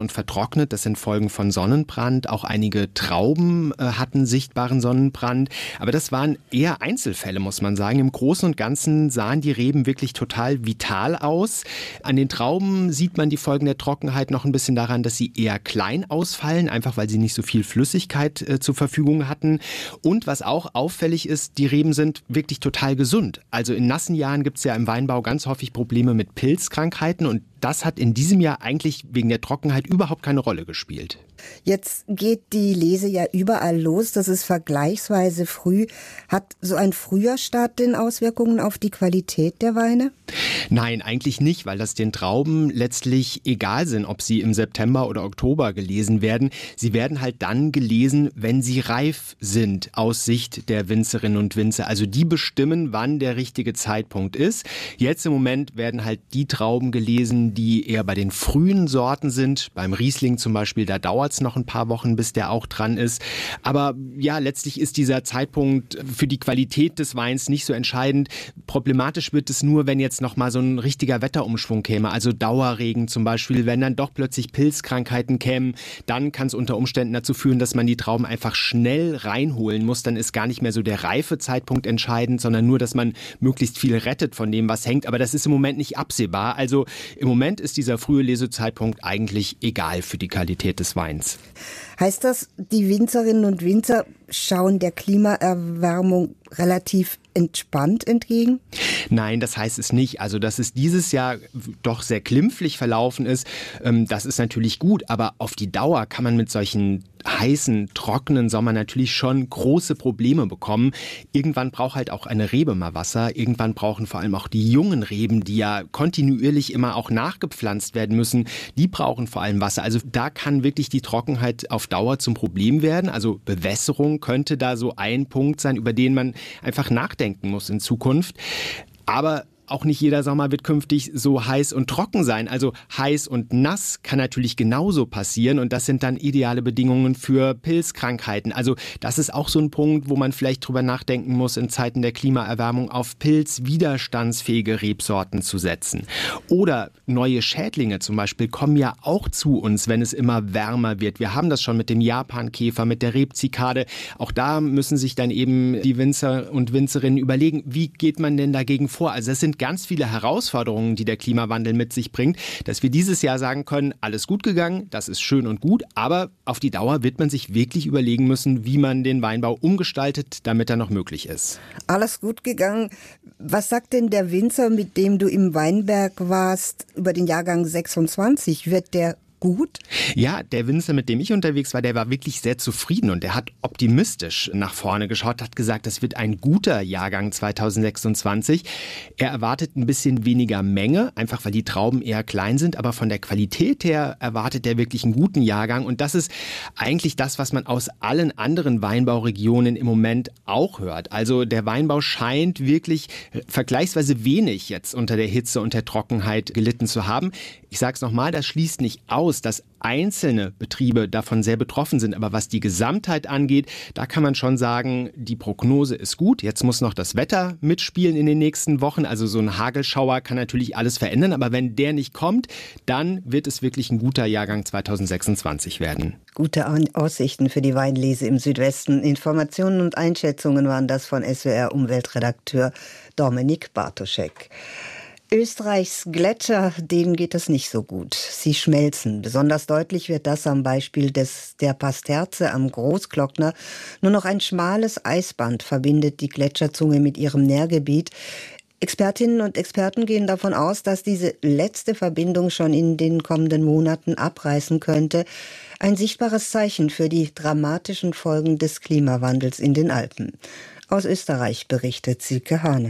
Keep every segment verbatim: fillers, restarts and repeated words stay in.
und vertrocknet. Das sind Folgen von Sonnenbrand. Auch einige Trauben äh, hatten sichtbaren Sonnenbrand. Aber das waren eher Einzelfälle, muss man sagen. Im Großen und Ganzen sahen die Reben wirklich total vital aus. An den Trauben sieht man die Folgen der Trockenheit noch ein bisschen daran, dass sie eher klein ausfallen, einfach weil sie nicht so viel Flüssigkeit äh, zur Verfügung hatten. Und was auch auffällig ist, die Reben sind wirklich total gesund. Also in nassen Jahren gibt es ja im Weinbau ganz häufig Probleme mit Pilzkrankheiten und das hat in diesem Jahr eigentlich wegen der Trockenheit überhaupt keine Rolle gespielt. Jetzt geht die Lese ja überall los. Das ist vergleichsweise früh. Hat so ein früher Start denn Auswirkungen auf die Qualität der Weine? Nein, eigentlich nicht, weil das den Trauben letztlich egal sind, ob sie im September oder Oktober gelesen werden. Sie werden halt dann gelesen, wenn sie reif sind, aus Sicht der Winzerinnen und Winzer. Also die bestimmen, wann der richtige Zeitpunkt ist. Jetzt im Moment werden halt die Trauben gelesen, die eher bei den frühen Sorten sind. Beim Riesling zum Beispiel, da dauert es noch ein paar Wochen, bis der auch dran ist. Aber ja, letztlich ist dieser Zeitpunkt für die Qualität des Weins nicht so entscheidend. Problematisch wird es nur, wenn jetzt noch mal so ein richtiger Wetterumschwung käme, also Dauerregen zum Beispiel. Wenn dann doch plötzlich Pilzkrankheiten kämen, dann kann es unter Umständen dazu führen, dass man die Trauben einfach schnell reinholen muss. Dann ist gar nicht mehr so der Reifezeitpunkt entscheidend, sondern nur, dass man möglichst viel rettet von dem, was hängt. Aber das ist im Moment nicht absehbar. Also im Moment ist dieser frühe Lesezeitpunkt eigentlich egal für die Qualität des Weins. Heißt das, die Winzerinnen und Winzer schauen der Klimaerwärmung relativ entspannt entgegen? Nein, das heißt es nicht. Also, dass es dieses Jahr doch sehr glimpflich verlaufen ist, das ist natürlich gut. Aber auf die Dauer kann man mit solchen heißen, trockenen Sommer natürlich schon große Probleme bekommen. Irgendwann braucht halt auch eine Rebe mal Wasser. Irgendwann brauchen vor allem auch die jungen Reben, die ja kontinuierlich immer auch nachgepflanzt werden müssen, die brauchen vor allem Wasser. Also da kann wirklich die Trockenheit auf Dauer zum Problem werden. Also Bewässerung könnte da so ein Punkt sein, über den man einfach nachdenken muss in Zukunft. Aber auch nicht jeder Sommer wird künftig so heiß und trocken sein. Also heiß und nass kann natürlich genauso passieren und das sind dann ideale Bedingungen für Pilzkrankheiten. Also das ist auch so ein Punkt, wo man vielleicht drüber nachdenken muss, in Zeiten der Klimaerwärmung auf pilzwiderstandsfähige Rebsorten zu setzen. Oder neue Schädlinge zum Beispiel kommen ja auch zu uns, wenn es immer wärmer wird. Wir haben das schon mit dem Japankäfer, mit der Rebzikade. Auch da müssen sich dann eben die Winzer und Winzerinnen überlegen, wie geht man denn dagegen vor? Also das sind ganz viele Herausforderungen, die der Klimawandel mit sich bringt, dass wir dieses Jahr sagen können, alles gut gegangen, das ist schön und gut, aber auf die Dauer wird man sich wirklich überlegen müssen, wie man den Weinbau umgestaltet, damit er noch möglich ist. Alles gut gegangen. Was sagt denn der Winzer, mit dem du im Weinberg warst, über den Jahrgang sechsundzwanzig? Wird der gut? Ja, der Winzer, mit dem ich unterwegs war, der war wirklich sehr zufrieden und der hat optimistisch nach vorne geschaut, hat gesagt, das wird ein guter Jahrgang zweitausendsechsundzwanzig. Er erwartet ein bisschen weniger Menge, einfach weil die Trauben eher klein sind, aber von der Qualität her erwartet er wirklich einen guten Jahrgang und das ist eigentlich das, was man aus allen anderen Weinbauregionen im Moment auch hört. Also der Weinbau scheint wirklich vergleichsweise wenig jetzt unter der Hitze und der Trockenheit gelitten zu haben. Ich sage es nochmal, das schließt nicht aus, dass einzelne Betriebe davon sehr betroffen sind. Aber was die Gesamtheit angeht, da kann man schon sagen, die Prognose ist gut. Jetzt muss noch das Wetter mitspielen in den nächsten Wochen. Also so ein Hagelschauer kann natürlich alles verändern. Aber wenn der nicht kommt, dann wird es wirklich ein guter Jahrgang zweitausendsechsundzwanzig werden. Gute Aussichten für die Weinlese im Südwesten. Informationen und Einschätzungen waren das von S W R-Umweltredakteur Dominik Bartoschek. Österreichs Gletscher, denen geht es nicht so gut. Sie schmelzen. Besonders deutlich wird das am Beispiel des, der Pasterze am Großglockner. Nur noch ein schmales Eisband verbindet die Gletscherzunge mit ihrem Nährgebiet. Expertinnen und Experten gehen davon aus, dass diese letzte Verbindung schon in den kommenden Monaten abreißen könnte. Ein sichtbares Zeichen für die dramatischen Folgen des Klimawandels in den Alpen. Aus Österreich berichtet Silke Hane.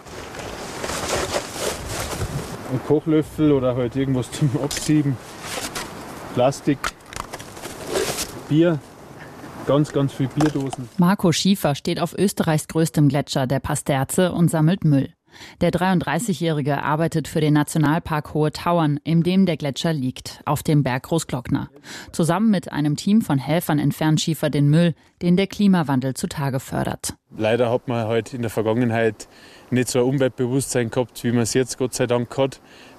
Ein Kochlöffel oder halt irgendwas zum Absieben, Plastik, Bier, ganz, ganz viel Bierdosen. Marco Schiefer steht auf Österreichs größtem Gletscher, der Pasterze, und sammelt Müll. Der dreiunddreißigjährige arbeitet für den Nationalpark Hohe Tauern, in dem der Gletscher liegt, auf dem Berg Großglockner. Zusammen mit einem Team von Helfern entfernt Schiefer den Müll, den der Klimawandel zutage fördert. Leider hat man halt in der Vergangenheit nicht so ein Umweltbewusstsein gehabt, wie man es jetzt Gott sei Dank hat.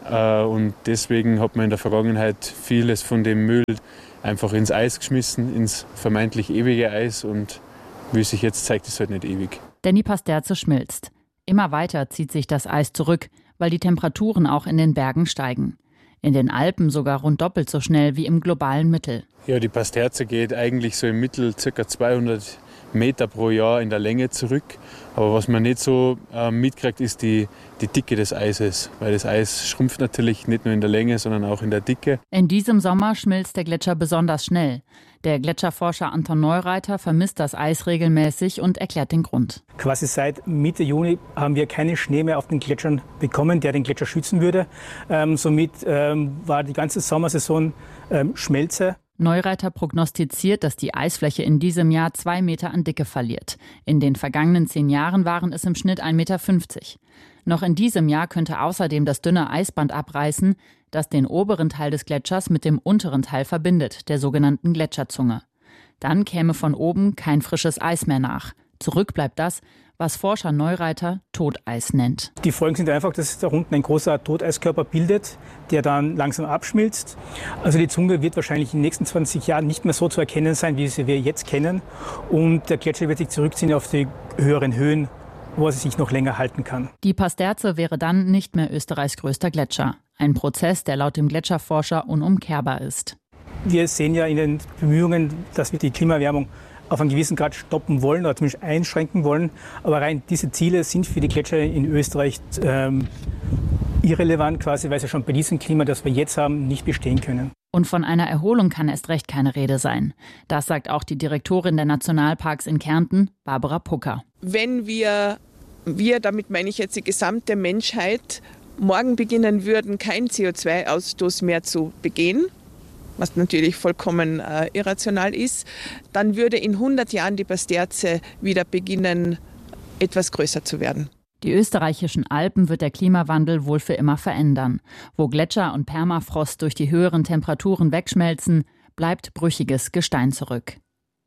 Und deswegen hat man in der Vergangenheit vieles von dem Müll einfach ins Eis geschmissen, ins vermeintlich ewige Eis. Und wie sich jetzt zeigt, ist es halt nicht ewig. Denn die Pasterze schmilzt. Immer weiter zieht sich das Eis zurück, weil die Temperaturen auch in den Bergen steigen. In den Alpen sogar rund doppelt so schnell wie im globalen Mittel. Ja, die Pasterze geht eigentlich so im Mittel ca. zweihundert Meter pro Jahr in der Länge zurück. Aber was man nicht so äh, mitkriegt, ist die, die Dicke des Eises. Weil das Eis schrumpft natürlich nicht nur in der Länge, sondern auch in der Dicke. In diesem Sommer schmilzt der Gletscher besonders schnell. Der Gletscherforscher Anton Neureiter vermisst das Eis regelmäßig und erklärt den Grund. Quasi seit Mitte Juni haben wir keinen Schnee mehr auf den Gletschern bekommen, der den Gletscher schützen würde. Ähm, somit ähm, war die ganze Sommersaison ähm, Schmelze. Neureiter prognostiziert, dass die Eisfläche in diesem Jahr zwei Meter an Dicke verliert. In den vergangenen zehn Jahren waren es im Schnitt ein Meter fünfzig. Noch in diesem Jahr könnte außerdem das dünne Eisband abreißen, das den oberen Teil des Gletschers mit dem unteren Teil verbindet, der sogenannten Gletscherzunge. Dann käme von oben kein frisches Eis mehr nach. Zurück bleibt das, was Forscher Neureiter Toteis nennt. Die Folgen sind einfach, dass sich da unten ein großer Toteiskörper bildet, der dann langsam abschmilzt. Also die Zunge wird wahrscheinlich in den nächsten zwanzig Jahren nicht mehr so zu erkennen sein, wie sie wir jetzt kennen. Und der Gletscher wird sich zurückziehen auf die höheren Höhen, wo er sich noch länger halten kann. Die Pasterze wäre dann nicht mehr Österreichs größter Gletscher. Ein Prozess, der laut dem Gletscherforscher unumkehrbar ist. Wir sehen ja in den Bemühungen, dass wir die Klimaerwärmung auf einen gewissen Grad stoppen wollen oder zumindest einschränken wollen. Aber rein diese Ziele sind für die Gletscher in Österreich ähm, irrelevant, quasi, weil sie schon bei diesem Klima, das wir jetzt haben, nicht bestehen können. Und von einer Erholung kann erst recht keine Rede sein. Das sagt auch die Direktorin der Nationalparks in Kärnten, Barbara Pucker. Wenn wir, wir, damit meine ich jetzt die gesamte Menschheit, morgen beginnen würden, keinen C O zwei Ausstoß mehr zu begehen, was natürlich vollkommen äh, irrational ist, dann würde in hundert Jahren die Pasterze wieder beginnen, etwas größer zu werden. Die österreichischen Alpen wird der Klimawandel wohl für immer verändern. Wo Gletscher und Permafrost durch die höheren Temperaturen wegschmelzen, bleibt brüchiges Gestein zurück.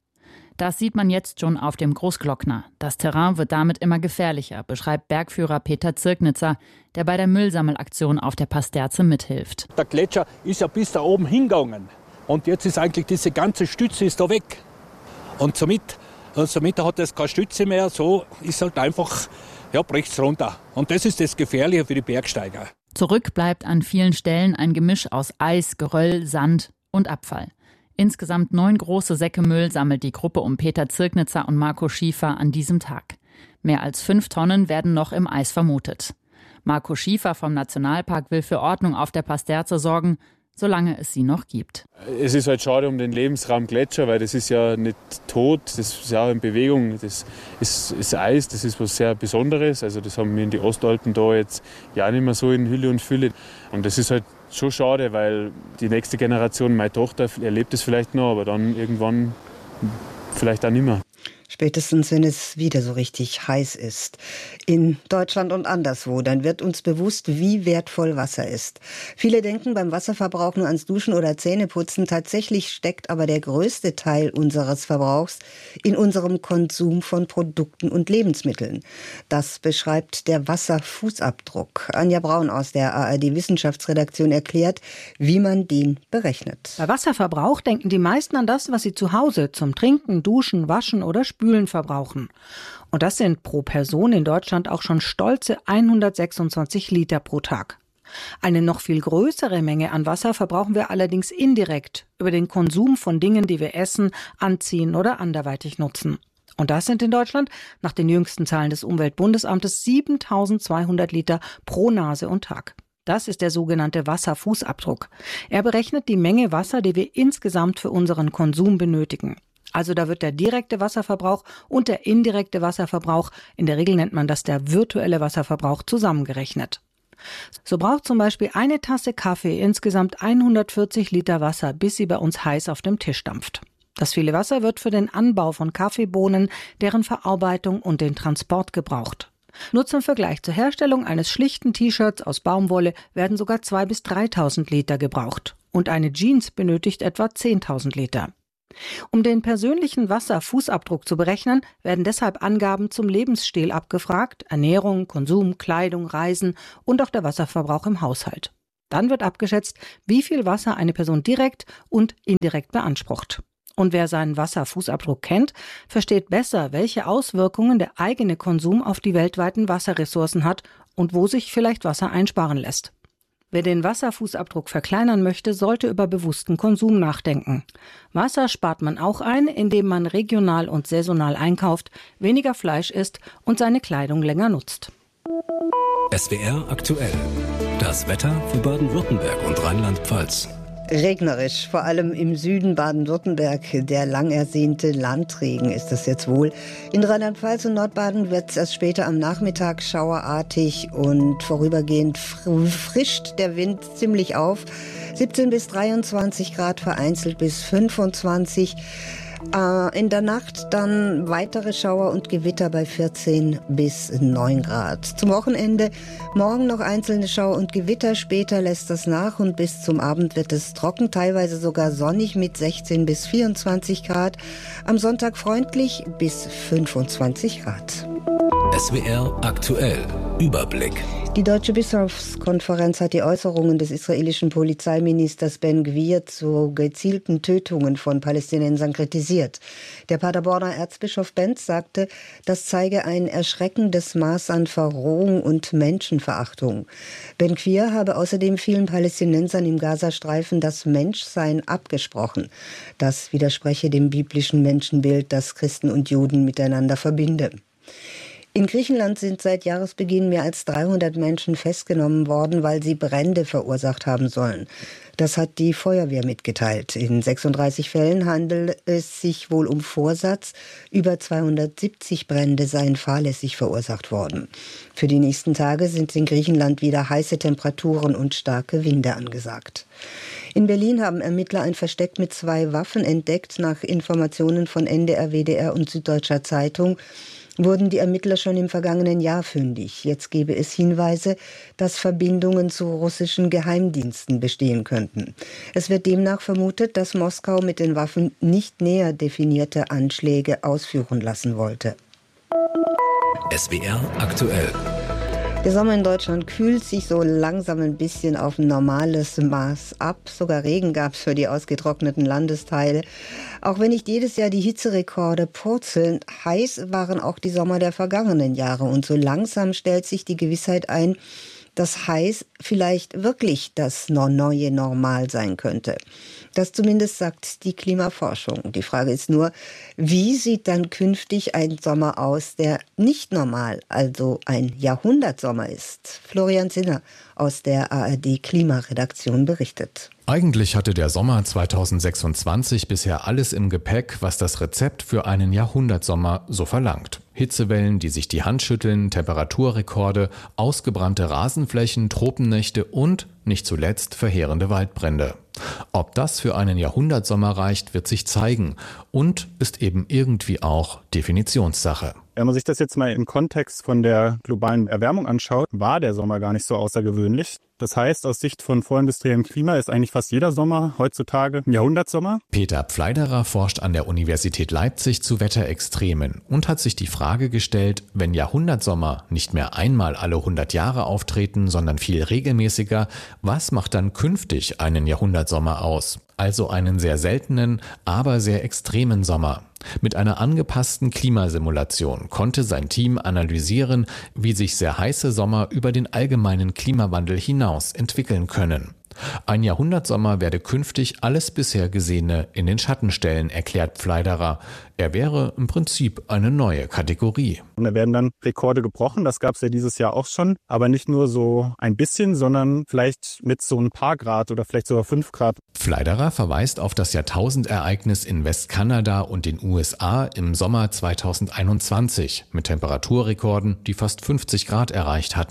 Das sieht man jetzt schon auf dem Großglockner. Das Terrain wird damit immer gefährlicher, beschreibt Bergführer Peter Zirknitzer, der bei der Müllsammelaktion auf der Pasterze mithilft. Der Gletscher ist ja bis da oben hingegangen und jetzt ist eigentlich diese ganze Stütze ist da weg. Und somit, und somit hat es keine Stütze mehr, so ist halt einfach, ja, bricht's runter. Und das ist das Gefährliche für die Bergsteiger. Zurück bleibt an vielen Stellen ein Gemisch aus Eis, Geröll, Sand und Abfall. Insgesamt neun große Säcke Müll sammelt die Gruppe um Peter Zirknitzer und Marco Schiefer an diesem Tag. Mehr als fünf Tonnen werden noch im Eis vermutet. Marco Schiefer vom Nationalpark will für Ordnung auf der Pasterze sorgen, solange es sie noch gibt. Es ist halt schade um den Lebensraum Gletscher, weil das ist ja nicht tot, das ist ja in Bewegung. Das ist, ist Eis, das ist was sehr Besonderes. Also das haben wir in den Ostalpen da jetzt ja nicht mehr so in Hülle und Fülle. Und das ist halt schon schade, weil die nächste Generation, meine Tochter, erlebt es vielleicht noch, aber dann irgendwann vielleicht auch nicht mehr. Spätestens, wenn es wieder so richtig heiß ist. In Deutschland und anderswo, dann wird uns bewusst, wie wertvoll Wasser ist. Viele denken beim Wasserverbrauch nur ans Duschen oder Zähneputzen. Tatsächlich steckt aber der größte Teil unseres Verbrauchs in unserem Konsum von Produkten und Lebensmitteln. Das beschreibt der Wasserfußabdruck. Anja Braun aus der A R D-Wissenschaftsredaktion erklärt, wie man den berechnet. Bei Wasserverbrauch denken die meisten an das, was sie zu Hause zum Trinken, Duschen, Waschen oder Spülen verbrauchen. Und das sind pro Person in Deutschland auch schon stolze hundertsechsundzwanzig Liter pro Tag. Eine noch viel größere Menge an Wasser verbrauchen wir allerdings indirekt über den Konsum von Dingen, die wir essen, anziehen oder anderweitig nutzen. Und das sind in Deutschland nach den jüngsten Zahlen des Umweltbundesamtes siebentausendzweihundert Liter pro Nase und Tag. Das ist der sogenannte Wasserfußabdruck. Er berechnet die Menge Wasser, die wir insgesamt für unseren Konsum benötigen. Also da wird der direkte Wasserverbrauch und der indirekte Wasserverbrauch, in der Regel nennt man das der virtuelle Wasserverbrauch, zusammengerechnet. So braucht zum Beispiel eine Tasse Kaffee insgesamt hundertvierzig Liter Wasser, bis sie bei uns heiß auf dem Tisch dampft. Das viele Wasser wird für den Anbau von Kaffeebohnen, deren Verarbeitung und den Transport gebraucht. Nur zum Vergleich: zur Herstellung eines schlichten T-Shirts aus Baumwolle werden sogar zweitausend bis dreitausend Liter gebraucht. Und eine Jeans benötigt etwa zehntausend Liter. Um den persönlichen Wasserfußabdruck zu berechnen, werden deshalb Angaben zum Lebensstil abgefragt: Ernährung, Konsum, Kleidung, Reisen und auch der Wasserverbrauch im Haushalt. Dann wird abgeschätzt, wie viel Wasser eine Person direkt und indirekt beansprucht. Und wer seinen Wasserfußabdruck kennt, versteht besser, welche Auswirkungen der eigene Konsum auf die weltweiten Wasserressourcen hat und wo sich vielleicht Wasser einsparen lässt. Wer den Wasserfußabdruck verkleinern möchte, sollte über bewussten Konsum nachdenken. Wasser spart man auch ein, indem man regional und saisonal einkauft, weniger Fleisch isst und seine Kleidung länger nutzt. S W R aktuell. Das Wetter für Baden-Württemberg und Rheinland-Pfalz. Regnerisch, vor allem im Süden Baden-Württemberg. Der lang ersehnte Landregen ist das jetzt wohl. In Rheinland-Pfalz und Nordbaden wird es erst später am Nachmittag schauerartig und vorübergehend frischt der Wind ziemlich auf. siebzehn bis dreiundzwanzig Grad, vereinzelt bis fünfundzwanzig. In der Nacht dann weitere Schauer und Gewitter bei vierzehn bis neun Grad. Zum Wochenende morgen noch einzelne Schauer und Gewitter, später lässt das nach und bis zum Abend wird es trocken, teilweise sogar sonnig mit sechzehn bis vierundzwanzig Grad. Am Sonntag freundlich bis fünfundzwanzig Grad. S W R aktuell. Überblick. Die Deutsche Bischofskonferenz hat die Äußerungen des israelischen Polizeiministers Ben Gvir zu gezielten Tötungen von Palästinensern kritisiert. Der Paderborner Erzbischof Benz sagte, das zeige ein erschreckendes Maß an Verrohung und Menschenverachtung. Ben Gvir habe außerdem vielen Palästinensern im Gazastreifen das Menschsein abgesprochen. Das widerspreche dem biblischen Menschenbild, das Christen und Juden miteinander verbinde. In Griechenland sind seit Jahresbeginn mehr als dreihundert Menschen festgenommen worden, weil sie Brände verursacht haben sollen. Das hat die Feuerwehr mitgeteilt. In sechsunddreißig Fällen handelt es sich wohl um Vorsatz. Über zweihundertsiebzig Brände seien fahrlässig verursacht worden. Für die nächsten Tage sind in Griechenland wieder heiße Temperaturen und starke Winde angesagt. In Berlin haben Ermittler ein Versteck mit zwei Waffen entdeckt. Nach Informationen von N D R, W D R und Süddeutscher Zeitung wurden die Ermittler schon im vergangenen Jahr fündig. Jetzt gebe es Hinweise, dass Verbindungen zu russischen Geheimdiensten bestehen könnten. Es wird demnach vermutet, dass Moskau mit den Waffen nicht näher definierte Anschläge ausführen lassen wollte. S W R aktuell. Der Sommer in Deutschland kühlt sich so langsam ein bisschen auf ein normales Maß ab. Sogar Regen gab es für die ausgetrockneten Landesteile. Auch wenn nicht jedes Jahr die Hitzerekorde purzeln, heiß waren auch die Sommer der vergangenen Jahre. Und so langsam stellt sich die Gewissheit ein, dass heiß vielleicht wirklich das neue Normal sein könnte. Das zumindest sagt die Klimaforschung. Die Frage ist nur, wie sieht dann künftig ein Sommer aus, der nicht normal, also ein Jahrhundertsommer ist? Florian Zinner aus der A R D-Klimaredaktion berichtet. Eigentlich hatte der Sommer zweitausendsechsundzwanzig bisher alles im Gepäck, was das Rezept für einen Jahrhundertsommer so verlangt. Hitzewellen, die sich die Hand schütteln, Temperaturrekorde, ausgebrannte Rasenflächen, Tropennächte und, nicht zuletzt, verheerende Waldbrände. Ob das für einen Jahrhundertsommer reicht, wird sich zeigen und ist eben irgendwie auch Definitionssache. Wenn man sich das jetzt mal im Kontext von der globalen Erwärmung anschaut, war der Sommer gar nicht so außergewöhnlich. Das heißt, aus Sicht von vorindustriellem Klima ist eigentlich fast jeder Sommer heutzutage ein Jahrhundertsommer. Peter Pfleiderer forscht an der Universität Leipzig zu Wetterextremen und hat sich die Frage gestellt, wenn Jahrhundertsommer nicht mehr einmal alle hundert Jahre auftreten, sondern viel regelmäßiger, was macht dann künftig einen Jahrhundertsommer aus? Also einen sehr seltenen, aber sehr extremen Sommer. Mit einer angepassten Klimasimulation konnte sein Team analysieren, wie sich sehr heiße Sommer über den allgemeinen Klimawandel hinaus entwickeln können. Ein Jahrhundertsommer werde künftig alles bisher Gesehene in den Schatten stellen, erklärt Pfleiderer. Er wäre im Prinzip eine neue Kategorie. Und da werden dann Rekorde gebrochen, das gab es ja dieses Jahr auch schon, aber nicht nur so ein bisschen, sondern vielleicht mit so ein paar Grad oder vielleicht sogar fünf Grad. Pfleiderer verweist auf das Jahrtausendereignis in Westkanada und den U S A im Sommer zweitausendeinundzwanzig mit Temperaturrekorden, die fast fünfzig Grad erreicht hatten.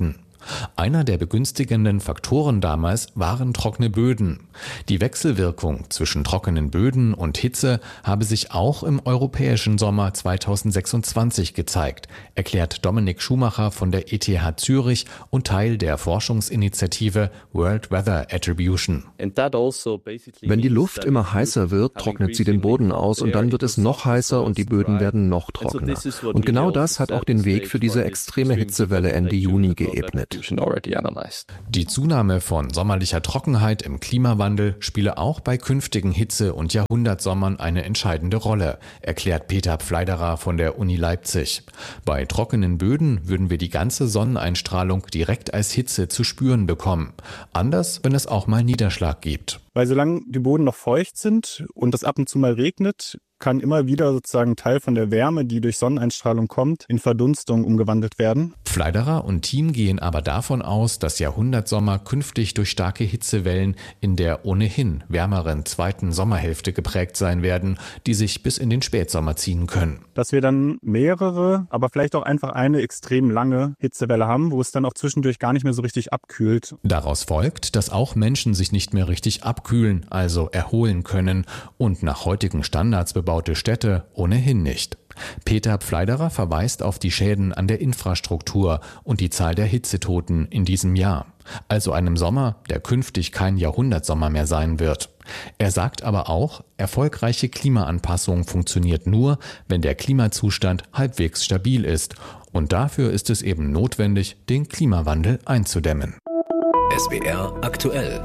Einer der begünstigenden Faktoren damals waren trockene Böden. Die Wechselwirkung zwischen trockenen Böden und Hitze habe sich auch im europäischen Sommer zweitausendsechsundzwanzig gezeigt, erklärt Dominik Schumacher von der E T H Zürich und Teil der Forschungsinitiative World Weather Attribution. Wenn die Luft immer heißer wird, trocknet sie den Boden aus und dann wird es noch heißer und die Böden werden noch trockener. Und genau das hat auch den Weg für diese extreme Hitzewelle Ende Juni geebnet. Die Zunahme von sommerlicher Trockenheit im Klimawandel spiele auch bei künftigen Hitze- und Jahrhundertsommern eine entscheidende Rolle, erklärt Peter Pfleiderer von der Uni Leipzig. Bei trockenen Böden würden wir die ganze Sonneneinstrahlung direkt als Hitze zu spüren bekommen. Anders, wenn es auch mal Niederschlag gibt. Weil solange die Böden noch feucht sind und es ab und zu mal regnet, kann immer wieder sozusagen Teil von der Wärme, die durch Sonneneinstrahlung kommt, in Verdunstung umgewandelt werden. Pfleiderer und Team gehen aber davon aus, dass Jahrhundertsommer künftig durch starke Hitzewellen in der ohnehin wärmeren zweiten Sommerhälfte geprägt sein werden, die sich bis in den Spätsommer ziehen können. Dass wir dann mehrere, aber vielleicht auch einfach eine extrem lange Hitzewelle haben, wo es dann auch zwischendurch gar nicht mehr so richtig abkühlt. Daraus folgt, dass auch Menschen sich nicht mehr richtig abkühlen, also erholen können und nach heutigen Standards bebaute Städte ohnehin nicht. Peter Pfleiderer verweist auf die Schäden an der Infrastruktur und die Zahl der Hitzetoten in diesem Jahr. Also einem Sommer, der künftig kein Jahrhundertsommer mehr sein wird. Er sagt aber auch, erfolgreiche Klimaanpassung funktioniert nur, wenn der Klimazustand halbwegs stabil ist. Und dafür ist es eben notwendig, den Klimawandel einzudämmen. S W R aktuell.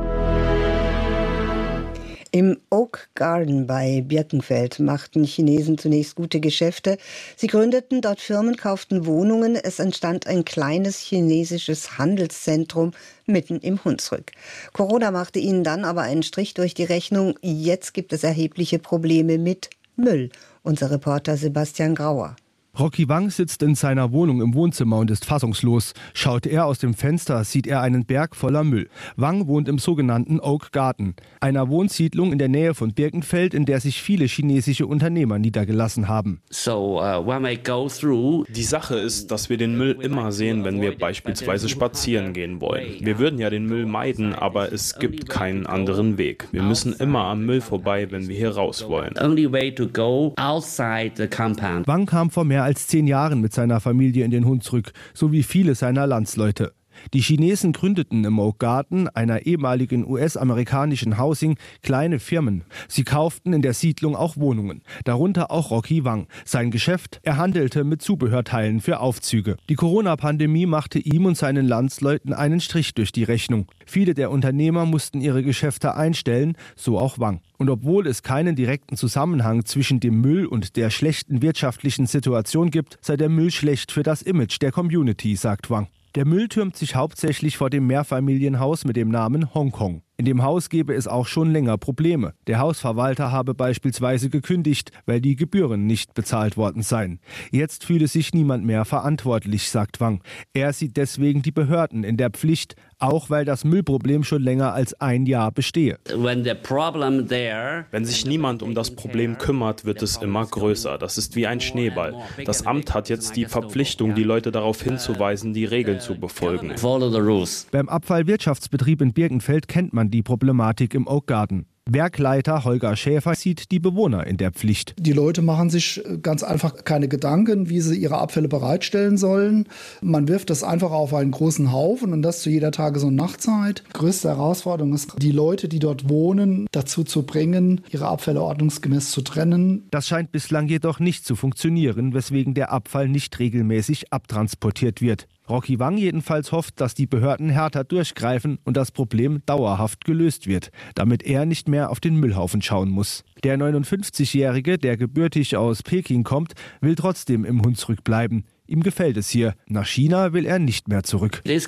Im Oak Garden bei Birkenfeld machten Chinesen zunächst gute Geschäfte. Sie gründeten dort Firmen, kauften Wohnungen. Es entstand ein kleines chinesisches Handelszentrum mitten im Hunsrück. Corona machte ihnen dann aber einen Strich durch die Rechnung. Jetzt gibt es erhebliche Probleme mit Müll. Unser Reporter Sebastian Grauer. Rocky Wang sitzt in seiner Wohnung im Wohnzimmer und ist fassungslos. Schaut er aus dem Fenster, sieht er einen Berg voller Müll. Wang wohnt im sogenannten Oak Garden, einer Wohnsiedlung in der Nähe von Birkenfeld, in der sich viele chinesische Unternehmer niedergelassen haben. So, uh, when I go through Die Sache ist, dass wir den Müll immer sehen, wenn wir beispielsweise spazieren gehen wollen. Wir würden ja den Müll meiden, aber es gibt keinen anderen Weg. Wir müssen immer am Müll vorbei, wenn wir hier raus wollen. Only way to go outside the compound. Wang kam vor mehr als zehn Jahren mit seiner Familie in den Hunsrück, so wie viele seiner Landsleute. Die Chinesen gründeten im Oak Garden, einer ehemaligen U S-amerikanischen Housing, kleine Firmen. Sie kauften in der Siedlung auch Wohnungen, darunter auch Rocky Wang. Sein Geschäft, er handelte mit Zubehörteilen für Aufzüge. Die Corona-Pandemie machte ihm und seinen Landsleuten einen Strich durch die Rechnung. Viele der Unternehmer mussten ihre Geschäfte einstellen, so auch Wang. Und obwohl es keinen direkten Zusammenhang zwischen dem Müll und der schlechten wirtschaftlichen Situation gibt, sei der Müll schlecht für das Image der Community, sagt Wang. Der Müll türmt sich hauptsächlich vor dem Mehrfamilienhaus mit dem Namen Hongkong. In dem Haus gebe es auch schon länger Probleme. Der Hausverwalter habe beispielsweise gekündigt, weil die Gebühren nicht bezahlt worden seien. Jetzt fühle sich niemand mehr verantwortlich, sagt Wang. Er sieht deswegen die Behörden in der Pflicht, auch weil das Müllproblem schon länger als ein Jahr bestehe. When the problem there, Wenn sich niemand um das Problem kümmert, wird es immer größer. Das ist wie ein Schneeball. Das Amt hat jetzt die Verpflichtung, die Leute darauf hinzuweisen, die Regeln zu befolgen. Follow the rules. Beim Abfallwirtschaftsbetrieb in Birkenfeld kennt man die Problematik im Oak Garden. Werkleiter Holger Schäfer sieht die Bewohner in der Pflicht. Die Leute machen sich ganz einfach keine Gedanken, wie sie ihre Abfälle bereitstellen sollen. Man wirft das einfach auf einen großen Haufen und das zu jeder Tages- und Nachtzeit. Größte Herausforderung ist, die Leute, die dort wohnen, dazu zu bringen, ihre Abfälle ordnungsgemäß zu trennen. Das scheint bislang jedoch nicht zu funktionieren, weswegen der Abfall nicht regelmäßig abtransportiert wird. Rocky Wang jedenfalls hofft, dass die Behörden härter durchgreifen und das Problem dauerhaft gelöst wird, damit er nicht mehr auf den Müllhaufen schauen muss. Der neunundfünfzigjährige, der gebürtig aus Peking kommt, will trotzdem im Hunsrück bleiben. Ihm gefällt es hier. Nach China will er nicht mehr zurück. Die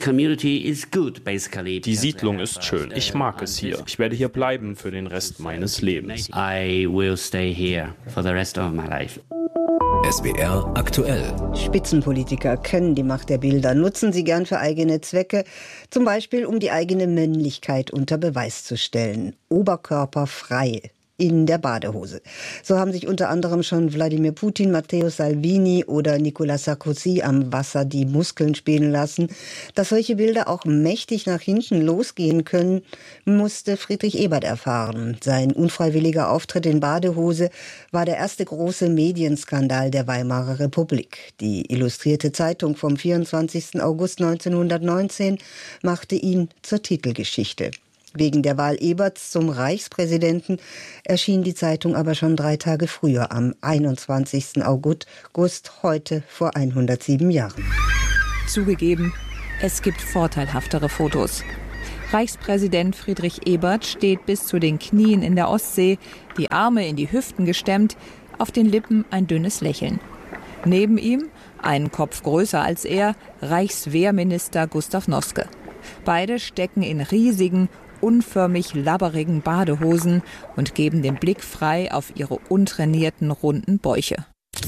Siedlung ist schön. Ich mag es hier. Ich werde hier bleiben für den Rest meines Lebens. I will stay here for the rest of my life. S W R aktuell. Spitzenpolitiker kennen die Macht der Bilder, nutzen sie gern für eigene Zwecke, zum Beispiel um die eigene Männlichkeit unter Beweis zu stellen. Oberkörperfrei. in der Badehose. So haben sich unter anderem schon Wladimir Putin, Matteo Salvini oder Nicolas Sarkozy am Wasser die Muskeln spielen lassen. Dass solche Bilder auch mächtig nach hinten losgehen können, musste Friedrich Ebert erfahren. Sein unfreiwilliger Auftritt in Badehose war der erste große Medienskandal der Weimarer Republik. Die Illustrierte Zeitung vom vierundzwanzigsten August neunzehnhundertneunzehn machte ihn zur Titelgeschichte. Wegen der Wahl Eberts zum Reichspräsidenten erschien die Zeitung aber schon drei Tage früher, am einundzwanzigsten August, heute vor hundertsieben Jahren. Zugegeben, es gibt vorteilhaftere Fotos. Reichspräsident Friedrich Ebert steht bis zu den Knien in der Ostsee, die Arme in die Hüften gestemmt, auf den Lippen ein dünnes Lächeln. Neben ihm, einen Kopf größer als er, Reichswehrminister Gustav Noske. Beide stecken in riesigen, unförmig labberigen Badehosen und geben den Blick frei auf ihre untrainierten, runden Bäuche.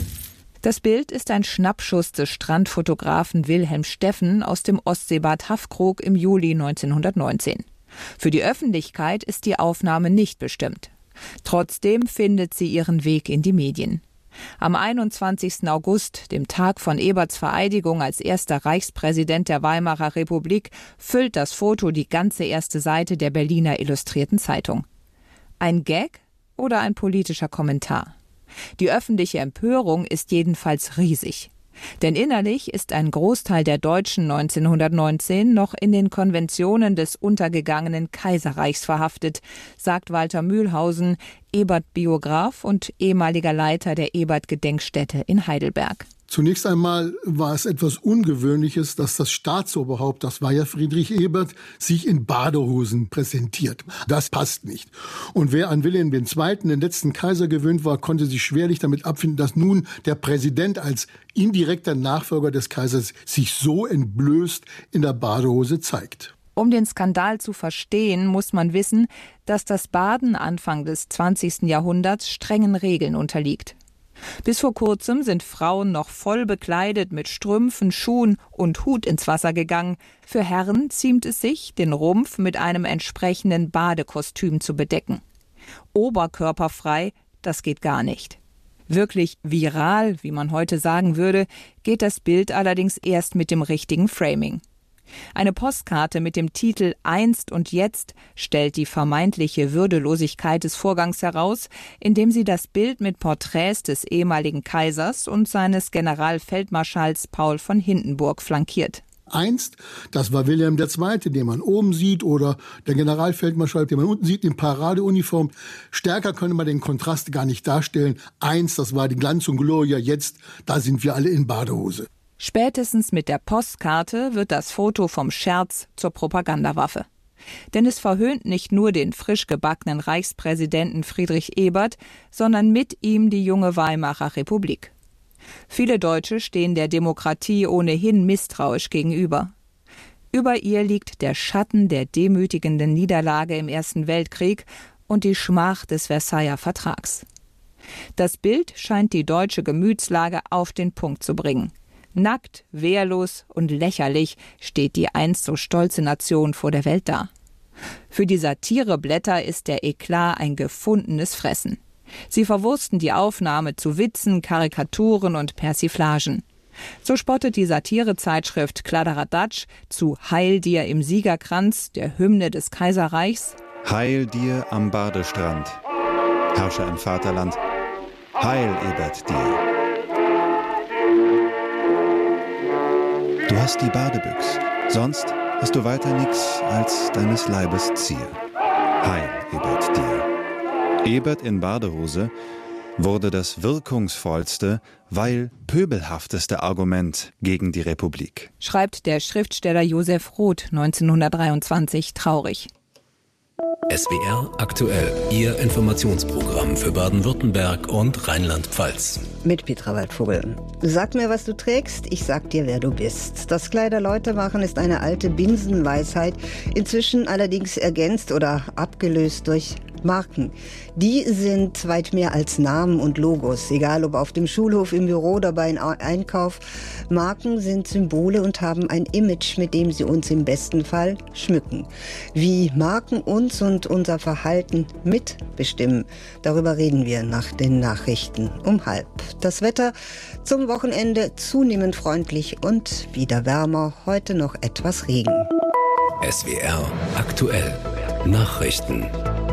Das Bild ist ein Schnappschuss des Strandfotografen Wilhelm Steffen aus dem Ostseebad Haffkrog im Juli neunzehnhundertneunzehn. Für die Öffentlichkeit ist die Aufnahme nicht bestimmt. Trotzdem findet sie ihren Weg in die Medien. Am einundzwanzigsten August, dem Tag von Eberts Vereidigung als erster Reichspräsident der Weimarer Republik, füllt das Foto die ganze erste Seite der Berliner Illustrierten Zeitung. Ein Gag oder ein politischer Kommentar? Die öffentliche Empörung ist jedenfalls riesig. Denn innerlich ist ein Großteil der Deutschen neunzehnhundertneunzehn noch in den Konventionen des untergegangenen Kaiserreichs verhaftet, sagt Walter Mühlhausen, Ebert-Biograf und ehemaliger Leiter der Ebert-Gedenkstätte in Heidelberg. Zunächst einmal war es etwas Ungewöhnliches, dass das Staatsoberhaupt, das war ja Friedrich Ebert, sich in Badehosen präsentiert. Das passt nicht. Und wer an Wilhelm der Zweite., den letzten Kaiser, gewöhnt war, konnte sich schwerlich damit abfinden, dass nun der Präsident als indirekter Nachfolger des Kaisers sich so entblößt in der Badehose zeigt. Um den Skandal zu verstehen, muss man wissen, dass das Baden Anfang des zwanzigsten Jahrhunderts strengen Regeln unterliegt. Bis vor kurzem sind Frauen noch voll bekleidet mit Strümpfen, Schuhen und Hut ins Wasser gegangen. Für Herren ziemt es sich, den Rumpf mit einem entsprechenden Badekostüm zu bedecken. Oberkörperfrei, das geht gar nicht. Wirklich viral, wie man heute sagen würde, geht das Bild allerdings erst mit dem richtigen Framing. Eine Postkarte mit dem Titel »Einst und jetzt« stellt die vermeintliche Würdelosigkeit des Vorgangs heraus, indem sie das Bild mit Porträts des ehemaligen Kaisers und seines Generalfeldmarschalls Paul von Hindenburg flankiert. Einst, das war Wilhelm der Zweite., den man oben sieht, oder der Generalfeldmarschall, den man unten sieht, in Paradeuniform. Stärker könnte man den Kontrast gar nicht darstellen. Einst, das war die Glanz und Gloria, jetzt, da sind wir alle in Badehose. Spätestens mit der Postkarte wird das Foto vom Scherz zur Propagandawaffe. Denn es verhöhnt nicht nur den frisch gebackenen Reichspräsidenten Friedrich Ebert, sondern mit ihm die junge Weimarer Republik. Viele Deutsche stehen der Demokratie ohnehin misstrauisch gegenüber. Über ihr liegt der Schatten der demütigenden Niederlage im Ersten Weltkrieg und die Schmach des Versailler Vertrags. Das Bild scheint die deutsche Gemütslage auf den Punkt zu bringen. Nackt, wehrlos und lächerlich steht die einst so stolze Nation vor der Welt da. Für die Satireblätter ist der Eklat ein gefundenes Fressen. Sie verwursten die Aufnahme zu Witzen, Karikaturen und Persiflagen. So spottet die Satirezeitschrift Kladderadatsch zu »Heil dir im Siegerkranz«, der Hymne des Kaiserreichs. Heil dir am Badestrand, Herrscher im Vaterland, Heil Ebert dir. Du hast die Badebüchs, sonst hast du weiter nix als deines Leibes Zier. Heil Ebert dir. Ebert in Badehose wurde das wirkungsvollste, weil pöbelhafteste Argument gegen die Republik. Schreibt der Schriftsteller Josef Roth neunzehnhundertdreiundzwanzig traurig. S W R aktuell, Ihr Informationsprogramm für Baden-Württemberg und Rheinland-Pfalz. Mit Petra Waldvogel. Sag mir, was du trägst, ich sag dir, wer du bist. Das Kleider Leute machen ist eine alte Binsenweisheit, inzwischen allerdings ergänzt oder abgelöst durch Marken, die sind weit mehr als Namen und Logos, egal ob auf dem Schulhof, im Büro oder beim Einkauf. Marken sind Symbole und haben ein Image, mit dem sie uns im besten Fall schmücken. Wie Marken uns und unser Verhalten mitbestimmen, darüber reden wir nach den Nachrichten um halb. Das Wetter zum Wochenende zunehmend freundlich und wieder wärmer, heute noch etwas Regen. S W R aktuell Nachrichten.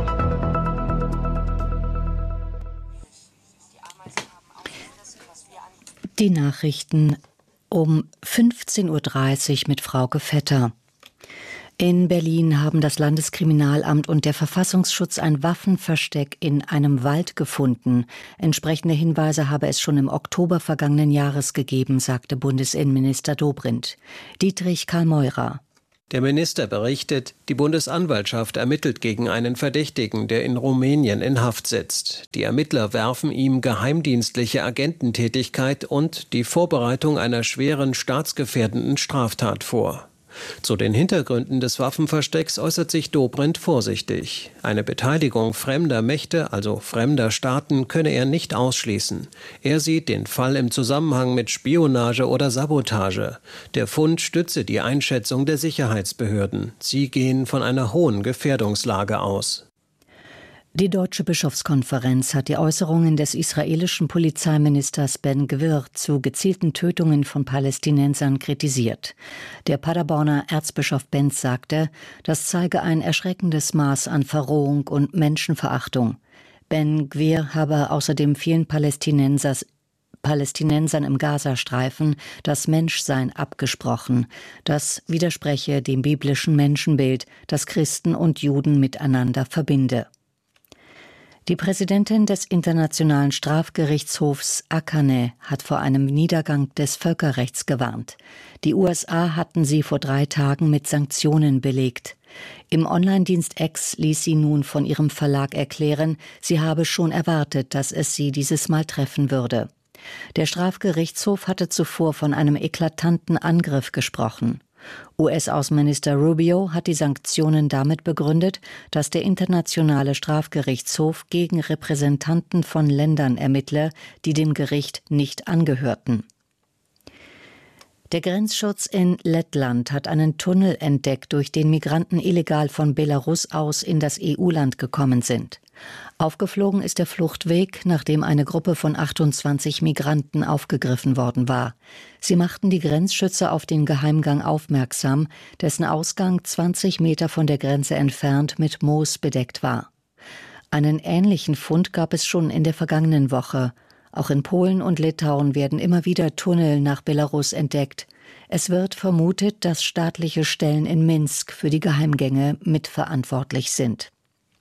Die Nachrichten um fünfzehn Uhr dreißig mit Frauke Vetter. In Berlin haben das Landeskriminalamt und der Verfassungsschutz ein Waffenversteck in einem Wald gefunden. Entsprechende Hinweise habe es schon im Oktober vergangenen Jahres gegeben, sagte Bundesinnenminister Dobrindt. Dietrich Karl-Meurer. Der Minister berichtet, die Bundesanwaltschaft ermittelt gegen einen Verdächtigen, der in Rumänien in Haft sitzt. Die Ermittler werfen ihm geheimdienstliche Agententätigkeit und die Vorbereitung einer schweren staatsgefährdenden Straftat vor. Zu den Hintergründen des Waffenverstecks äußert sich Dobrindt vorsichtig. Eine Beteiligung fremder Mächte, also fremder Staaten, könne er nicht ausschließen. Er sieht den Fall im Zusammenhang mit Spionage oder Sabotage. Der Fund stütze die Einschätzung der Sicherheitsbehörden. Sie gehen von einer hohen Gefährdungslage aus. Die Deutsche Bischofskonferenz hat die Äußerungen des israelischen Polizeiministers Ben Gvir zu gezielten Tötungen von Palästinensern kritisiert. Der Paderborner Erzbischof Benz sagte, das zeige ein erschreckendes Maß an Verrohung und Menschenverachtung. Ben Gvir habe außerdem vielen Palästinensers Palästinensern im Gazastreifen das Menschsein abgesprochen. Das widerspreche dem biblischen Menschenbild, das Christen und Juden miteinander verbinde. Die Präsidentin des Internationalen Strafgerichtshofs Akane hat vor einem Niedergang des Völkerrechts gewarnt. Die U S A hatten sie vor drei Tagen mit Sanktionen belegt. Im Online-Dienst X ließ sie nun von ihrem Verlag erklären, sie habe schon erwartet, dass es sie dieses Mal treffen würde. Der Strafgerichtshof hatte zuvor von einem eklatanten Angriff gesprochen. U S-Außenminister Rubio hat die Sanktionen damit begründet, dass der Internationale Strafgerichtshof gegen Repräsentanten von Ländern ermittle, die dem Gericht nicht angehörten. Der Grenzschutz in Lettland hat einen Tunnel entdeckt, durch den Migranten illegal von Belarus aus in das E U-Land gekommen sind. Aufgeflogen ist der Fluchtweg, nachdem eine Gruppe von achtundzwanzig Migranten aufgegriffen worden war. Sie machten die Grenzschützer auf den Geheimgang aufmerksam, dessen Ausgang zwanzig Meter von der Grenze entfernt mit Moos bedeckt war. Einen ähnlichen Fund gab es schon in der vergangenen Woche. Auch in Polen und Litauen werden immer wieder Tunnel nach Belarus entdeckt. Es wird vermutet, dass staatliche Stellen in Minsk für die Geheimgänge mitverantwortlich sind.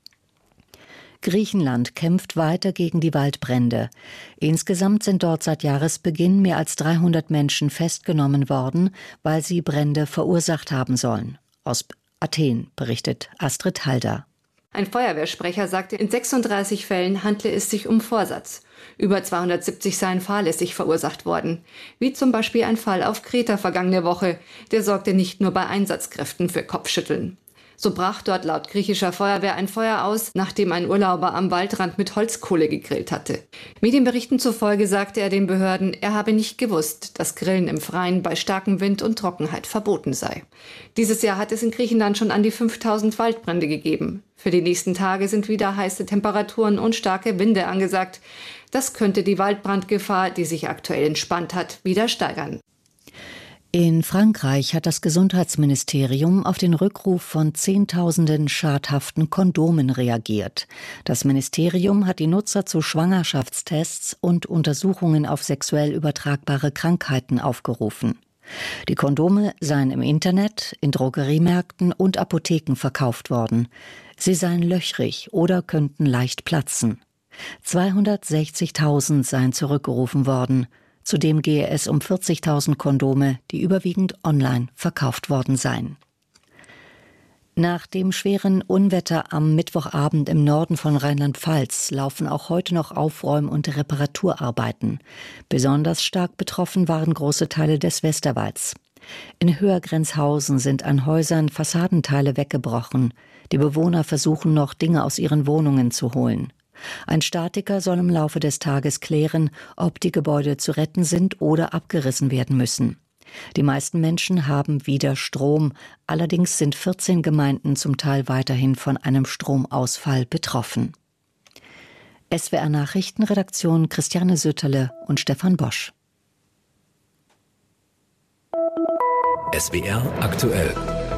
Griechenland kämpft weiter gegen die Waldbrände. Insgesamt sind dort seit Jahresbeginn mehr als dreihundert Menschen festgenommen worden, weil sie Brände verursacht haben sollen. Aus Athen berichtet Astrid Halder. Ein Feuerwehrsprecher sagte, in sechsunddreißig Fällen handle es sich um Vorsatz. Über zweihundertsiebzig seien fahrlässig verursacht worden. Wie zum Beispiel ein Fall auf Kreta vergangene Woche. Der sorgte nicht nur bei Einsatzkräften für Kopfschütteln. So brach dort laut griechischer Feuerwehr ein Feuer aus, nachdem ein Urlauber am Waldrand mit Holzkohle gegrillt hatte. Medienberichten zufolge sagte er den Behörden, er habe nicht gewusst, dass Grillen im Freien bei starkem Wind und Trockenheit verboten sei. Dieses Jahr hat es in Griechenland schon an die fünftausend Waldbrände gegeben. Für die nächsten Tage sind wieder heiße Temperaturen und starke Winde angesagt. Das könnte die Waldbrandgefahr, die sich aktuell entspannt hat, wieder steigern. In Frankreich hat das Gesundheitsministerium auf den Rückruf von Zehntausenden schadhaften Kondomen reagiert. Das Ministerium hat die Nutzer zu Schwangerschaftstests und Untersuchungen auf sexuell übertragbare Krankheiten aufgerufen. Die Kondome seien im Internet, in Drogeriemärkten und Apotheken verkauft worden. Sie seien löchrig oder könnten leicht platzen. zweihundertsechzigtausend seien zurückgerufen worden. Zudem gehe es um vierzigtausend Kondome, die überwiegend online verkauft worden seien. Nach dem schweren Unwetter am Mittwochabend im Norden von Rheinland-Pfalz laufen auch heute noch Aufräum- und Reparaturarbeiten. Besonders stark betroffen waren große Teile des Westerwalds. In Höhergrenzhausen sind an Häusern Fassadenteile weggebrochen. Die Bewohner versuchen noch, Dinge aus ihren Wohnungen zu holen. Ein Statiker soll im Laufe des Tages klären, ob die Gebäude zu retten sind oder abgerissen werden müssen. Die meisten Menschen haben wieder Strom. Allerdings sind vierzehn Gemeinden zum Teil weiterhin von einem Stromausfall betroffen. S W R Nachrichtenredaktion Christiane Sütterle und Stefan Bosch. S W R aktuell.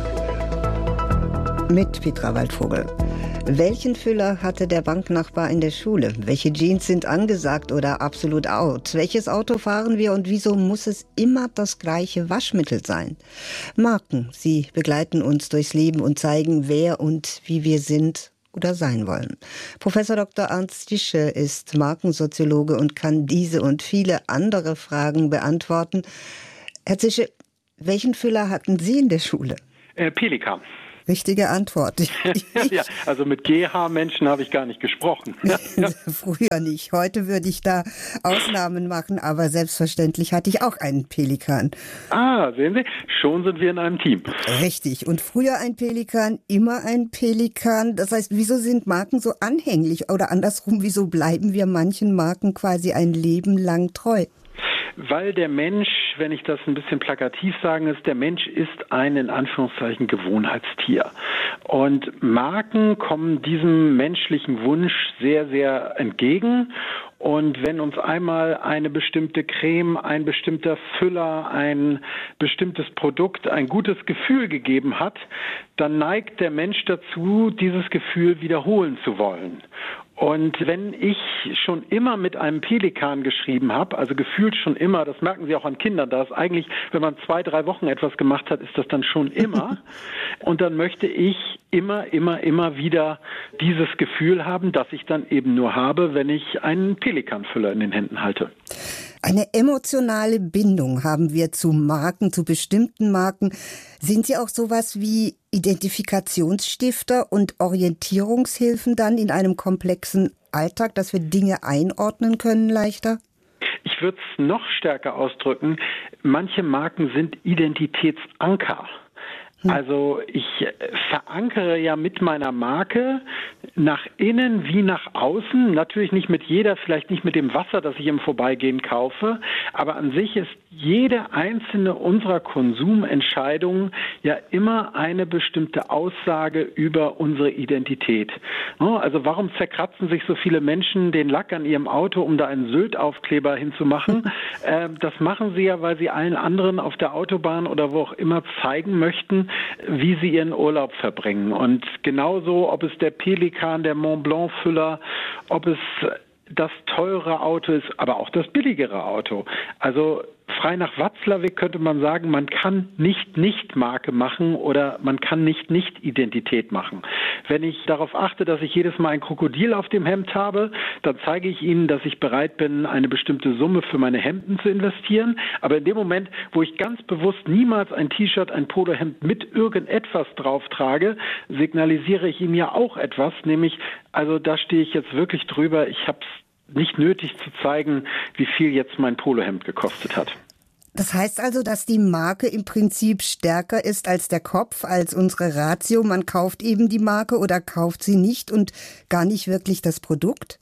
Mit Petra Waldvogel. Welchen Füller hatte der Banknachbar in der Schule? Welche Jeans sind angesagt oder absolut out? Welches Auto fahren wir und wieso muss es immer das gleiche Waschmittel sein? Marken, sie begleiten uns durchs Leben und zeigen, wer und wie wir sind oder sein wollen. Professor Doktor Ernst Zische ist Markensoziologe und kann diese und viele andere Fragen beantworten. Herr Zische, welchen Füller hatten Sie in der Schule? Äh, Pelikan. Richtige Antwort. Ja, also mit G H-Menschen habe ich gar nicht gesprochen. Früher nicht. Heute würde ich da Ausnahmen machen, aber selbstverständlich hatte ich auch einen Pelikan. Ah, sehen Sie, schon sind wir in einem Team. Richtig. Und früher ein Pelikan, immer ein Pelikan. Das heißt, wieso sind Marken so anhänglich? Oder andersrum, wieso bleiben wir manchen Marken quasi ein Leben lang treu? Weil der Mensch, wenn ich das ein bisschen plakativ sagen ist, der Mensch ist ein in Anführungszeichen Gewohnheitstier. Und Marken kommen diesem menschlichen Wunsch sehr, sehr entgegen. Und wenn uns einmal eine bestimmte Creme, ein bestimmter Füller, ein bestimmtes Produkt ein gutes Gefühl gegeben hat, dann neigt der Mensch dazu, dieses Gefühl wiederholen zu wollen. Und wenn ich schon immer mit einem Pelikan geschrieben habe, also gefühlt schon immer, das merken Sie auch an Kindern, da ist eigentlich, wenn man zwei, drei Wochen etwas gemacht hat, ist das dann schon immer. Und dann möchte ich immer, immer, immer wieder dieses Gefühl haben, das ich dann eben nur habe, wenn ich einen Pelikanfüller in den Händen halte. Eine emotionale Bindung haben wir zu Marken, zu bestimmten Marken. Sind sie auch sowas wie Identifikationsstifter und Orientierungshilfen dann in einem komplexen Alltag, dass wir Dinge einordnen können leichter? Ich würde es noch stärker ausdrücken. Manche Marken sind Identitätsanker. Also ich verankere ja mit meiner Marke nach innen wie nach außen, natürlich nicht mit jeder, vielleicht nicht mit dem Wasser, das ich im Vorbeigehen kaufe, aber an sich ist jede einzelne unserer Konsumentscheidungen ja immer eine bestimmte Aussage über unsere Identität. Also warum zerkratzen sich so viele Menschen den Lack an ihrem Auto, um da einen Sylt-Aufkleber hinzumachen? Das machen sie ja, weil sie allen anderen auf der Autobahn oder wo auch immer zeigen möchten, wie sie ihren Urlaub verbringen. Und genauso, ob es der Pelikan, der Mont Blanc Füller, ob es das teure Auto ist, aber auch das billigere Auto. Also frei nach Watzlawick könnte man sagen, man kann nicht Nicht-Marke machen oder man kann nicht Nicht-Identität machen. Wenn ich darauf achte, dass ich jedes Mal ein Krokodil auf dem Hemd habe, dann zeige ich Ihnen, dass ich bereit bin, eine bestimmte Summe für meine Hemden zu investieren. Aber in dem Moment, wo ich ganz bewusst niemals ein T-Shirt, ein Polohemd mit irgendetwas drauf trage, signalisiere ich Ihnen ja auch etwas, nämlich, also da stehe ich jetzt wirklich drüber, ich habe es nicht nötig zu zeigen, wie viel jetzt mein Polohemd gekostet hat. Das heißt also, dass die Marke im Prinzip stärker ist als der Kopf, als unsere Ratio. Man kauft eben die Marke oder kauft sie nicht und gar nicht wirklich das Produkt?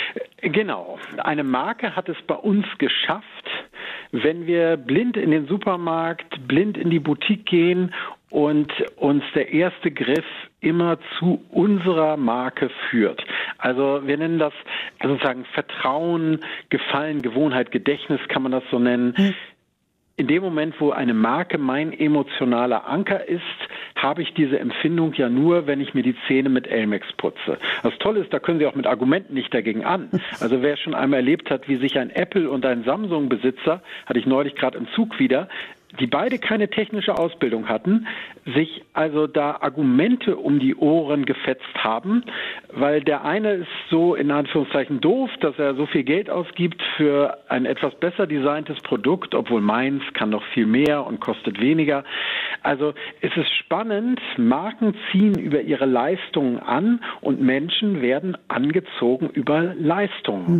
Genau. Eine Marke hat es bei uns geschafft, wenn wir blind in den Supermarkt, blind in die Boutique gehen und uns der erste Griff immer zu unserer Marke führt. Also wir nennen das sozusagen Vertrauen, Gefallen, Gewohnheit, Gedächtnis kann man das so nennen. Hm. In dem Moment, wo eine Marke mein emotionaler Anker ist, habe ich diese Empfindung ja nur, wenn ich mir die Zähne mit Elmex putze. Das Tolle ist, da können Sie auch mit Argumenten nicht dagegen an. Also wer schon einmal erlebt hat, wie sich ein Apple und ein Samsung-Besitzer, hatte ich neulich gerade im Zug wieder, die beide keine technische Ausbildung hatten, sich also da Argumente um die Ohren gefetzt haben, weil der eine ist so in Anführungszeichen doof, dass er so viel Geld ausgibt für ein etwas besser designtes Produkt, obwohl meins kann noch viel mehr und kostet weniger. Also es ist spannend, Marken ziehen über ihre Leistungen an und Menschen werden angezogen über Leistungen. Mhm.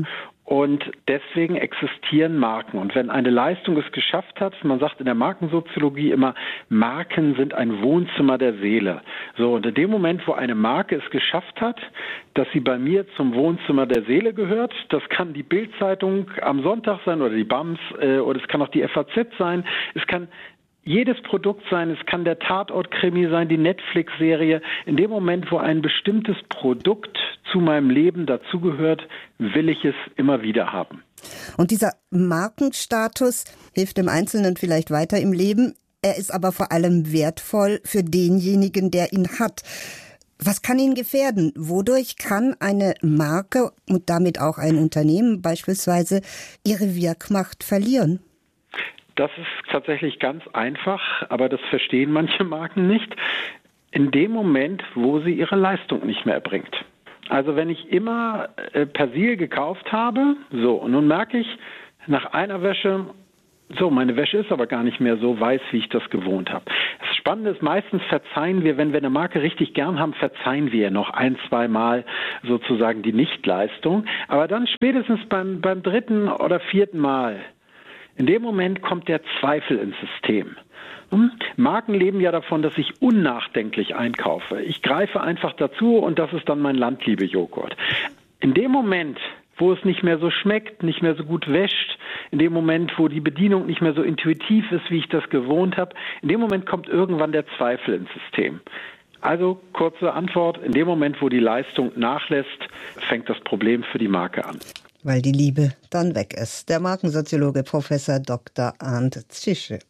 Und deswegen existieren Marken. Und wenn eine Leistung es geschafft hat, man sagt in der Markensoziologie immer, Marken sind ein Wohnzimmer der Seele. So, und in dem Moment, wo eine Marke es geschafft hat, dass sie bei mir zum Wohnzimmer der Seele gehört, das kann die Bild-Zeitung am Sonntag sein oder die B A M S äh, oder es kann auch die F A Z sein, es kann jedes Produkt sein, es kann der Tatort-Krimi sein, die Netflix-Serie. In dem Moment, wo ein bestimmtes Produkt zu meinem Leben dazugehört, will ich es immer wieder haben. Und dieser Markenstatus hilft dem Einzelnen vielleicht weiter im Leben. Er ist aber vor allem wertvoll für denjenigen, der ihn hat. Was kann ihn gefährden? Wodurch kann eine Marke und damit auch ein Unternehmen beispielsweise ihre Wirkmacht verlieren? Das ist tatsächlich ganz einfach, aber das verstehen manche Marken nicht. In dem Moment, wo sie ihre Leistung nicht mehr erbringt. Also wenn ich immer äh, Persil gekauft habe, so, und nun merke ich nach einer Wäsche, so, meine Wäsche ist aber gar nicht mehr so weiß, wie ich das gewohnt habe. Das Spannende ist, meistens verzeihen wir, wenn wir eine Marke richtig gern haben, verzeihen wir noch ein, zwei Mal sozusagen die Nichtleistung. Aber dann spätestens beim, beim dritten oder vierten Mal, in dem Moment kommt der Zweifel ins System. Hm? Marken leben ja davon, dass ich unnachdenklich einkaufe. Ich greife einfach dazu und das ist dann mein Landliebe-Joghurt. In dem Moment, wo es nicht mehr so schmeckt, nicht mehr so gut wäscht, in dem Moment, wo die Bedienung nicht mehr so intuitiv ist, wie ich das gewohnt habe, in dem Moment kommt irgendwann der Zweifel ins System. Also kurze Antwort, in dem Moment, wo die Leistung nachlässt, fängt das Problem für die Marke an. Weil die Liebe dann weg ist. Der Markensoziologe Professor Doktor Arndt Zische.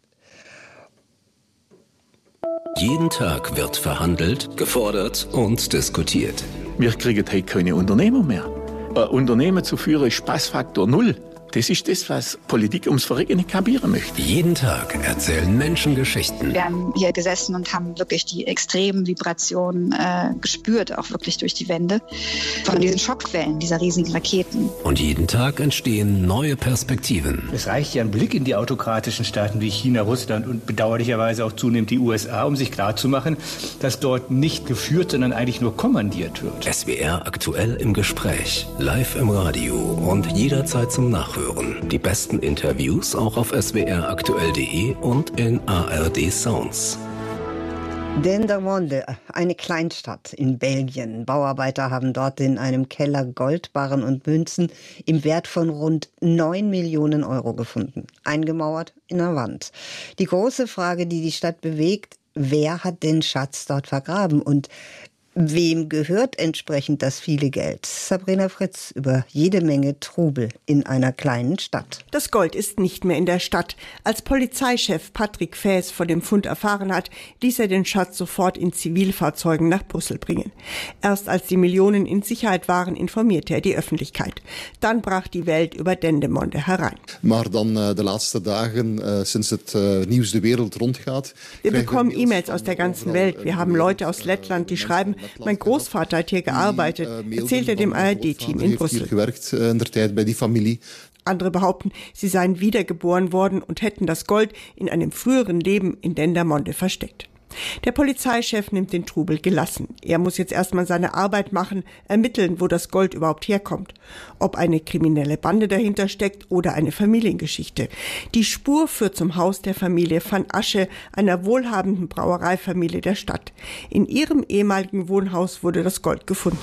Jeden Tag wird verhandelt, gefordert und diskutiert. Wir kriegen heute keine Unternehmer mehr. Ein Unternehmen zu führen ist Spaßfaktor null. Das ist das, was Politik ums Verrecken nicht kapieren möchte. Jeden Tag erzählen Menschen Geschichten. Wir haben hier gesessen und haben wirklich die extremen Vibrationen äh, gespürt, auch wirklich durch die Wände, von diesen Schockwellen, dieser riesigen Raketen. Und jeden Tag entstehen neue Perspektiven. Es reicht ja ein Blick in die autokratischen Staaten wie China, Russland und bedauerlicherweise auch zunehmend die U S A, um sich klarzumachen, dass dort nicht geführt, sondern eigentlich nur kommandiert wird. S W R aktuell im Gespräch, live im Radio und jederzeit zum Nachhören. Die besten Interviews auch auf s w r aktuell punkt de und in A R D Sounds. Dendermonde, eine Kleinstadt in Belgien. Bauarbeiter haben dort in einem Keller Goldbarren und Münzen im Wert von rund neun Millionen Euro gefunden. Eingemauert in der Wand. Die große Frage, die die Stadt bewegt, wer hat den Schatz dort vergraben und wem gehört entsprechend das viele Geld? Sabrina Fritz über jede Menge Trubel in einer kleinen Stadt. Das Gold ist nicht mehr in der Stadt. Als Polizeichef Patrick Faes von dem Fund erfahren hat, ließ er den Schatz sofort in Zivilfahrzeugen nach Brüssel bringen. Erst als die Millionen in Sicherheit waren, informierte er die Öffentlichkeit. Dann brach die Welt über Dendermonde herein. Maar dan uh, de laatste dagen, uh, sinds het uh, nieuws de wereld rondgaat. Wir bekommen E-Mails aus der ganzen Welt. Wir haben Leute aus Lettland, die schreiben, mein Großvater hat hier gearbeitet, erzählt er dem A R D-Team in Brüssel. Andere behaupten, sie seien wiedergeboren worden und hätten das Gold in einem früheren Leben in Dendermonde versteckt. Der Polizeichef nimmt den Trubel gelassen. Er muss jetzt erstmal seine Arbeit machen, ermitteln, wo das Gold überhaupt herkommt. Ob eine kriminelle Bande dahinter steckt oder eine Familiengeschichte. Die Spur führt zum Haus der Familie van Asche, einer wohlhabenden Brauereifamilie der Stadt. In ihrem ehemaligen Wohnhaus wurde das Gold gefunden.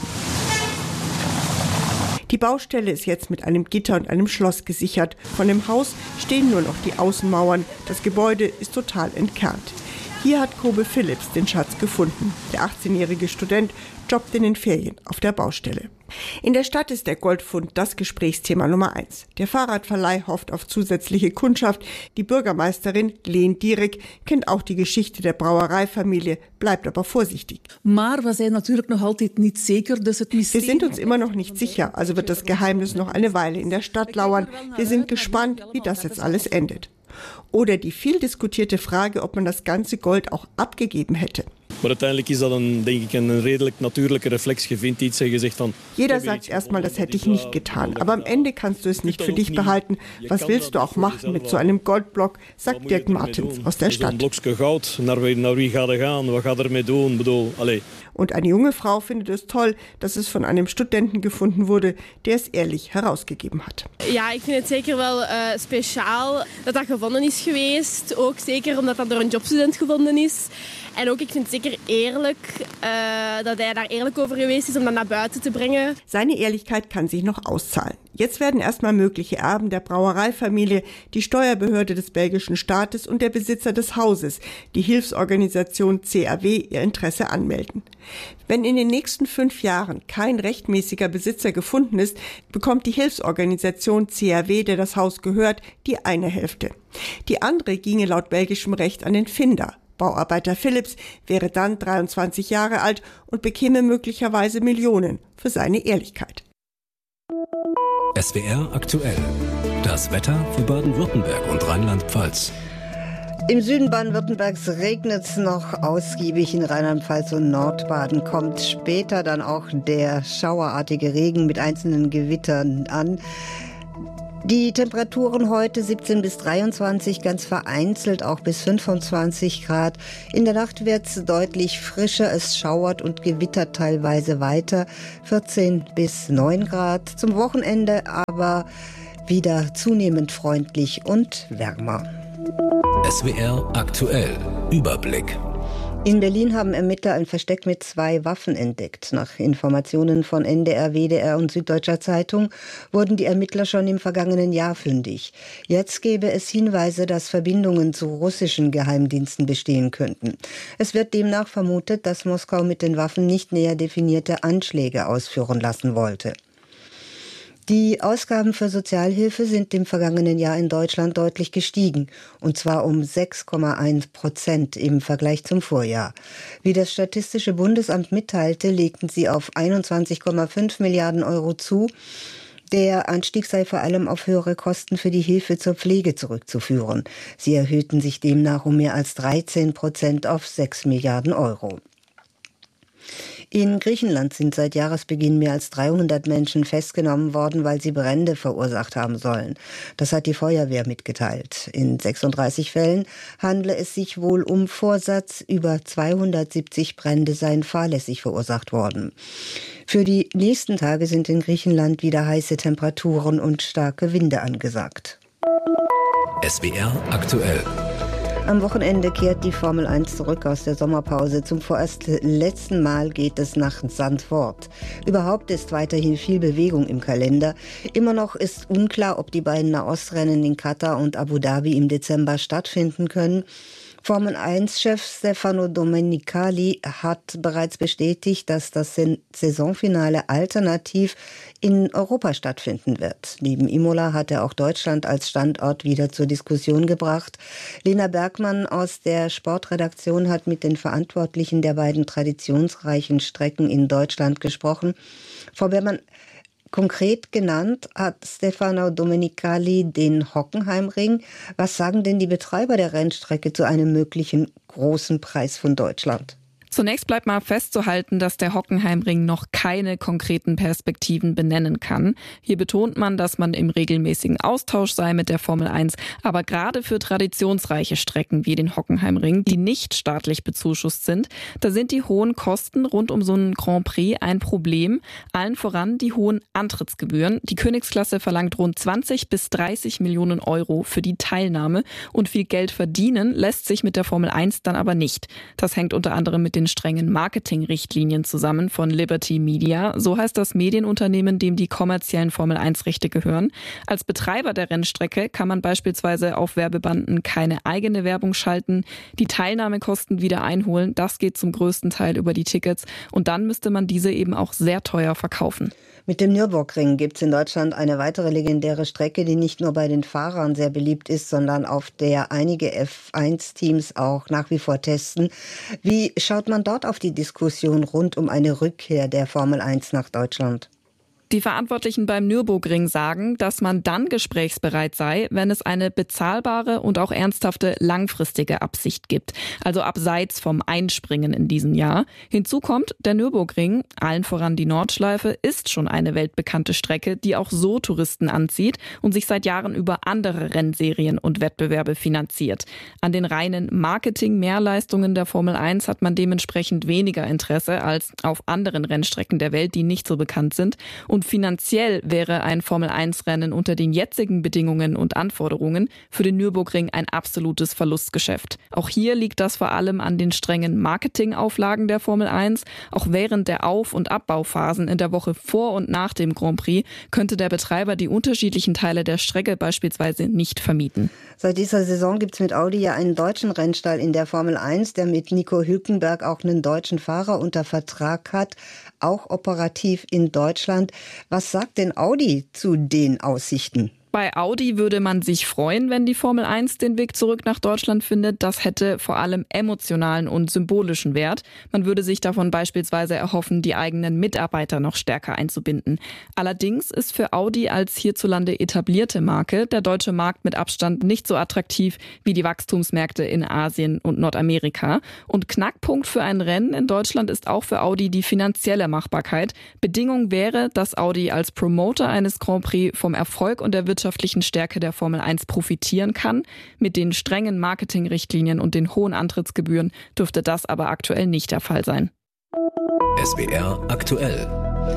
Die Baustelle ist jetzt mit einem Gitter und einem Schloss gesichert. Von dem Haus stehen nur noch die Außenmauern. Das Gebäude ist total entkernt. Hier hat Kobe Phillips den Schatz gefunden. Der achtzehnjährige Student jobbt in den Ferien auf der Baustelle. In der Stadt ist der Goldfund das Gesprächsthema Nummer eins. Der Fahrradverleih hofft auf zusätzliche Kundschaft. Die Bürgermeisterin Leen Dierik kennt auch die Geschichte der Brauereifamilie, bleibt aber vorsichtig. Wir sind uns immer noch nicht sicher, also wird das Geheimnis noch eine Weile in der Stadt lauern. Wir sind gespannt, wie das jetzt alles endet. Oder die viel diskutierte Frage, ob man das ganze Gold auch abgegeben hätte. Maar uiteindelijk is dat een, denk ik, een redelijk natuurlijke reflex. Je vindt iets en je zegt van... Jeder sagt erstmal, das hätte ich nicht getan. Aber am Ende kannst du es nicht für dich behalten. Was willst du auch machen mit so einem Goldblock, sagt Dirk Martens aus der Stadt. Een blokje goud, naar wie, naar wie gaat er gaan? Wat gaat er mee doen? Bedoel, allez. Und eine junge Frau findet es toll, dass es von einem Studenten gefunden wurde, der es ehrlich herausgegeben hat. Ja, ik vind het zeker wel uh, speciaal dat dat gevonden is geweest. Ook zeker omdat dat door een jobstudent gevonden is. En ook, ik vind het zeker eerlijk uh, dat hij daar eerlijk over geweest is om dat naar buiten te brengen. Seine Ehrlichkeit kann sich noch auszahlen. Jetzt werden erstmal mögliche Erben der Brauereifamilie, die Steuerbehörde des belgischen Staates und der Besitzer des Hauses, die Hilfsorganisation C R W, ihr Interesse anmelden. Wenn in den nächsten fünf Jahren kein rechtmäßiger Besitzer gefunden ist, bekommt die Hilfsorganisation C R W, der das Haus gehört, die eine Hälfte. Die andere ginge laut belgischem Recht an den Finder. Bauarbeiter Philips wäre dann dreiundzwanzig Jahre alt und bekäme möglicherweise Millionen für seine Ehrlichkeit. S W R aktuell. Das Wetter für Baden-Württemberg und Rheinland-Pfalz. Im Süden Baden-Württembergs regnet es noch ausgiebig, in Rheinland-Pfalz und Nordbaden kommt später dann auch der schauerartige Regen mit einzelnen Gewittern an. Die Temperaturen heute siebzehn bis dreiundzwanzig, ganz vereinzelt auch bis fünfundzwanzig Grad. In der Nacht wird es deutlich frischer, es schauert und gewittert teilweise weiter, vierzehn bis neun Grad. Zum Wochenende aber wieder zunehmend freundlich und wärmer. S W R aktuell. Überblick. In Berlin haben Ermittler ein Versteck mit zwei Waffen entdeckt. Nach Informationen von N D R, W D R und Süddeutscher Zeitung wurden die Ermittler schon im vergangenen Jahr fündig. Jetzt gäbe es Hinweise, dass Verbindungen zu russischen Geheimdiensten bestehen könnten. Es wird demnach vermutet, dass Moskau mit den Waffen nicht näher definierte Anschläge ausführen lassen wollte. Die Ausgaben für Sozialhilfe sind im vergangenen Jahr in Deutschland deutlich gestiegen, und zwar um sechs Komma eins Prozent im Vergleich zum Vorjahr. Wie das Statistische Bundesamt mitteilte, legten sie auf einundzwanzig Komma fünf Milliarden Euro zu. Der Anstieg sei vor allem auf höhere Kosten für die Hilfe zur Pflege zurückzuführen. Sie erhöhten sich demnach um mehr als dreizehn Prozent auf sechs Milliarden Euro. In Griechenland sind seit Jahresbeginn mehr als dreihundert Menschen festgenommen worden, weil sie Brände verursacht haben sollen. Das hat die Feuerwehr mitgeteilt. In sechsunddreißig Fällen handle es sich wohl um Vorsatz. Über zweihundertsiebzig Brände seien fahrlässig verursacht worden. Für die nächsten Tage sind in Griechenland wieder heiße Temperaturen und starke Winde angesagt. S W R aktuell. Am Wochenende kehrt die Formel eins zurück aus der Sommerpause. Zum vorerst letzten Mal geht es nach Zandvoort. Überhaupt ist weiterhin viel Bewegung im Kalender. Immer noch ist unklar, ob die beiden Nahostrennen in Katar und Abu Dhabi im Dezember stattfinden können. Formel eins Chef Stefano Domenicali hat bereits bestätigt, dass das Saisonfinale alternativ in Europa stattfinden wird. Neben Imola hat er auch Deutschland als Standort wieder zur Diskussion gebracht. Lena Bergmann aus der Sportredaktion hat mit den Verantwortlichen der beiden traditionsreichen Strecken in Deutschland gesprochen. Frau Bergmann, konkret genannt hat Stefano Domenicali den Hockenheimring. Was sagen denn die Betreiber der Rennstrecke zu einem möglichen großen Preis von Deutschland? Zunächst bleibt mal festzuhalten, dass der Hockenheimring noch keine konkreten Perspektiven benennen kann. Hier betont man, dass man im regelmäßigen Austausch sei mit der Formel eins. Aber gerade für traditionsreiche Strecken wie den Hockenheimring, die nicht staatlich bezuschusst sind, da sind die hohen Kosten rund um so einen Grand Prix ein Problem. Allen voran die hohen Antrittsgebühren. Die Königsklasse verlangt rund zwanzig bis dreißig Millionen Euro für die Teilnahme. Und viel Geld verdienen lässt sich mit der Formel eins dann aber nicht. Das hängt unter anderem mit den strengen Marketingrichtlinien zusammen von Liberty Media. So heißt das Medienunternehmen, dem die kommerziellen Formel eins Rechte gehören. Als Betreiber der Rennstrecke kann man beispielsweise auf Werbebanden keine eigene Werbung schalten, die Teilnahmekosten wieder einholen. Das geht zum größten Teil über die Tickets und dann müsste man diese eben auch sehr teuer verkaufen. Mit dem Nürburgring gibt es in Deutschland eine weitere legendäre Strecke, die nicht nur bei den Fahrern sehr beliebt ist, sondern auf der einige F eins Teams auch nach wie vor testen. Wie schaut man dort auf die Diskussion rund um eine Rückkehr der Formel eins nach Deutschland? Die Verantwortlichen beim Nürburgring sagen, dass man dann gesprächsbereit sei, wenn es eine bezahlbare und auch ernsthafte langfristige Absicht gibt. Also abseits vom Einspringen in diesem Jahr. Hinzu kommt, der Nürburgring, allen voran die Nordschleife, ist schon eine weltbekannte Strecke, die auch so Touristen anzieht und sich seit Jahren über andere Rennserien und Wettbewerbe finanziert. An den reinen Marketing-Mehrleistungen der Formel eins hat man dementsprechend weniger Interesse als auf anderen Rennstrecken der Welt, die nicht so bekannt sind. Und finanziell wäre ein Formel eins Rennen unter den jetzigen Bedingungen und Anforderungen für den Nürburgring ein absolutes Verlustgeschäft. Auch hier liegt das vor allem an den strengen Marketingauflagen der Formel eins. Auch während der Auf- und Abbauphasen in der Woche vor und nach dem Grand Prix könnte der Betreiber die unterschiedlichen Teile der Strecke beispielsweise nicht vermieten. Seit dieser Saison gibt es mit Audi ja einen deutschen Rennstall in der Formel eins, der mit Nico Hülkenberg auch einen deutschen Fahrer unter Vertrag hat, auch operativ in Deutschland. Was sagt denn Audi zu den Aussichten? Bei Audi würde man sich freuen, wenn die Formel eins den Weg zurück nach Deutschland findet. Das hätte vor allem emotionalen und symbolischen Wert. Man würde sich davon beispielsweise erhoffen, die eigenen Mitarbeiter noch stärker einzubinden. Allerdings ist für Audi als hierzulande etablierte Marke der deutsche Markt mit Abstand nicht so attraktiv wie die Wachstumsmärkte in Asien und Nordamerika. Und Knackpunkt für ein Rennen in Deutschland ist auch für Audi die finanzielle Machbarkeit. Bedingung wäre, dass Audi als Promoter eines Grand Prix vom Erfolg und der Wirtschaft wirtschaftlichen Stärke der Formel eins profitieren kann. Mit den strengen Marketingrichtlinien und den hohen Antrittsgebühren dürfte das aber aktuell nicht der Fall sein. S W R aktuell.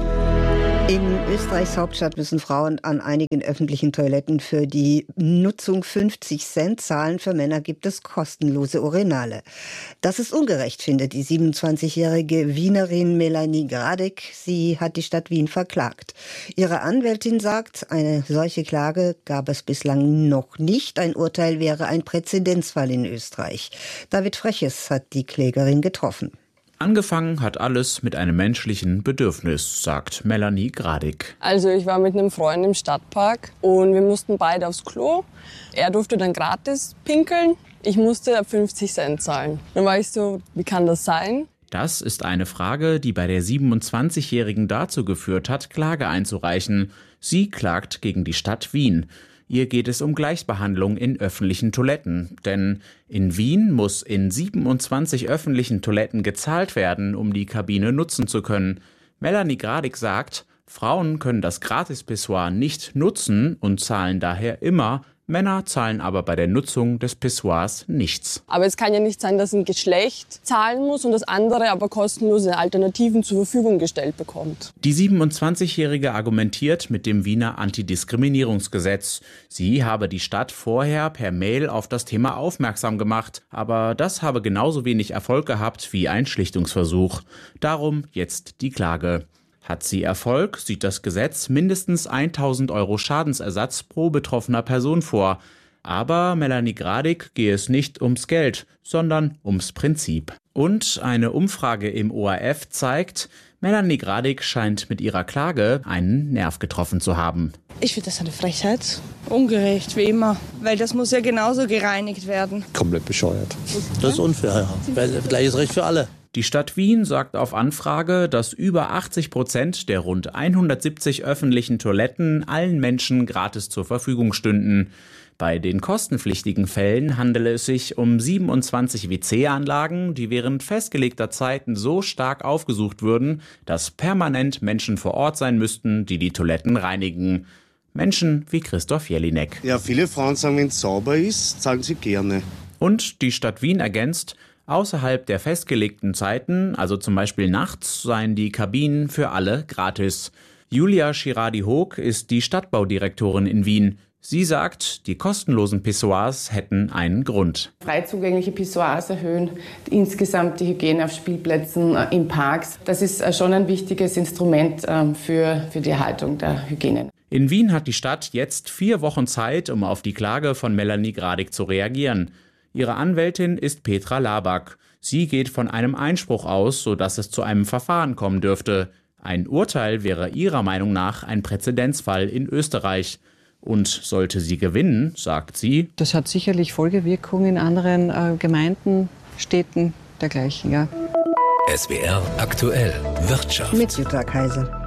In Österreichs Hauptstadt müssen Frauen an einigen öffentlichen Toiletten für die Nutzung fünfzig Cent zahlen. Für Männer gibt es kostenlose Urinale. Das ist ungerecht, findet die siebenundzwanzigjährige Wienerin Melanie Gradek. Sie hat die Stadt Wien verklagt. Ihre Anwältin sagt, eine solche Klage gab es bislang noch nicht. Ein Urteil wäre ein Präzedenzfall in Österreich. David Freches hat die Klägerin getroffen. Angefangen hat alles mit einem menschlichen Bedürfnis, sagt Melanie Gradek. Also ich war mit einem Freund im Stadtpark und wir mussten beide aufs Klo. Er durfte dann gratis pinkeln, ich musste fünfzig Cent zahlen. Dann war ich so, wie kann das sein? Das ist eine Frage, die bei der siebenundzwanzigjährigen dazu geführt hat, Klage einzureichen. Sie klagt gegen die Stadt Wien. Ihr geht es um Gleichbehandlung in öffentlichen Toiletten. Denn in Wien muss in siebenundzwanzig öffentlichen Toiletten gezahlt werden, um die Kabine nutzen zu können. Melanie Gradek sagt, Frauen können das Gratis-Pissoir nicht nutzen und zahlen daher immer. Männer zahlen aber bei der Nutzung des Pissoirs nichts. Aber es kann ja nicht sein, dass ein Geschlecht zahlen muss und das andere aber kostenlose Alternativen zur Verfügung gestellt bekommt. Die siebenundzwanzigjährige argumentiert mit dem Wiener Antidiskriminierungsgesetz. Sie habe die Stadt vorher per Mail auf das Thema aufmerksam gemacht, aber das habe genauso wenig Erfolg gehabt wie ein Schlichtungsversuch. Darum jetzt die Klage. Hat sie Erfolg, sieht das Gesetz mindestens tausend Euro Schadensersatz pro betroffener Person vor. Aber Melanie Gradek gehe es nicht ums Geld, sondern ums Prinzip. Und eine Umfrage im O R F zeigt, Melanie Gradek scheint mit ihrer Klage einen Nerv getroffen zu haben. Ich finde das eine Frechheit. Ungerecht, wie immer. Weil das muss ja genauso gereinigt werden. Komplett bescheuert. Das ist unfair, ja. Weil gleiches Recht für alle. Die Stadt Wien sagt auf Anfrage, dass über achtzig Prozent der rund hundertsiebzig öffentlichen Toiletten allen Menschen gratis zur Verfügung stünden. Bei den kostenpflichtigen Fällen handele es sich um siebenundzwanzig W C-Anlagen, die während festgelegter Zeiten so stark aufgesucht würden, dass permanent Menschen vor Ort sein müssten, die die Toiletten reinigen. Menschen wie Christoph Jelinek. Ja, viele Frauen sagen, wenn es sauber ist, zahlen sie gerne. Und die Stadt Wien ergänzt, außerhalb der festgelegten Zeiten, also zum Beispiel nachts, seien die Kabinen für alle gratis. Julia Schiradi-Hoog ist die Stadtbaudirektorin in Wien. Sie sagt, die kostenlosen Pissoirs hätten einen Grund. Frei zugängliche Pissoirs erhöhen, insgesamt die Hygiene auf Spielplätzen, in Parks. Das ist schon ein wichtiges Instrument für, für die Erhaltung der Hygiene. In Wien hat die Stadt jetzt vier Wochen Zeit, um auf die Klage von Melanie Gradek zu reagieren. Ihre Anwältin ist Petra Laback. Sie geht von einem Einspruch aus, sodass es zu einem Verfahren kommen dürfte. Ein Urteil wäre ihrer Meinung nach ein Präzedenzfall in Österreich. Und sollte sie gewinnen, sagt sie, das hat sicherlich Folgewirkungen in anderen äh, Gemeinden, Städten dergleichen. Ja. S W R aktuell Wirtschaft. Mit Jutta Kaiser.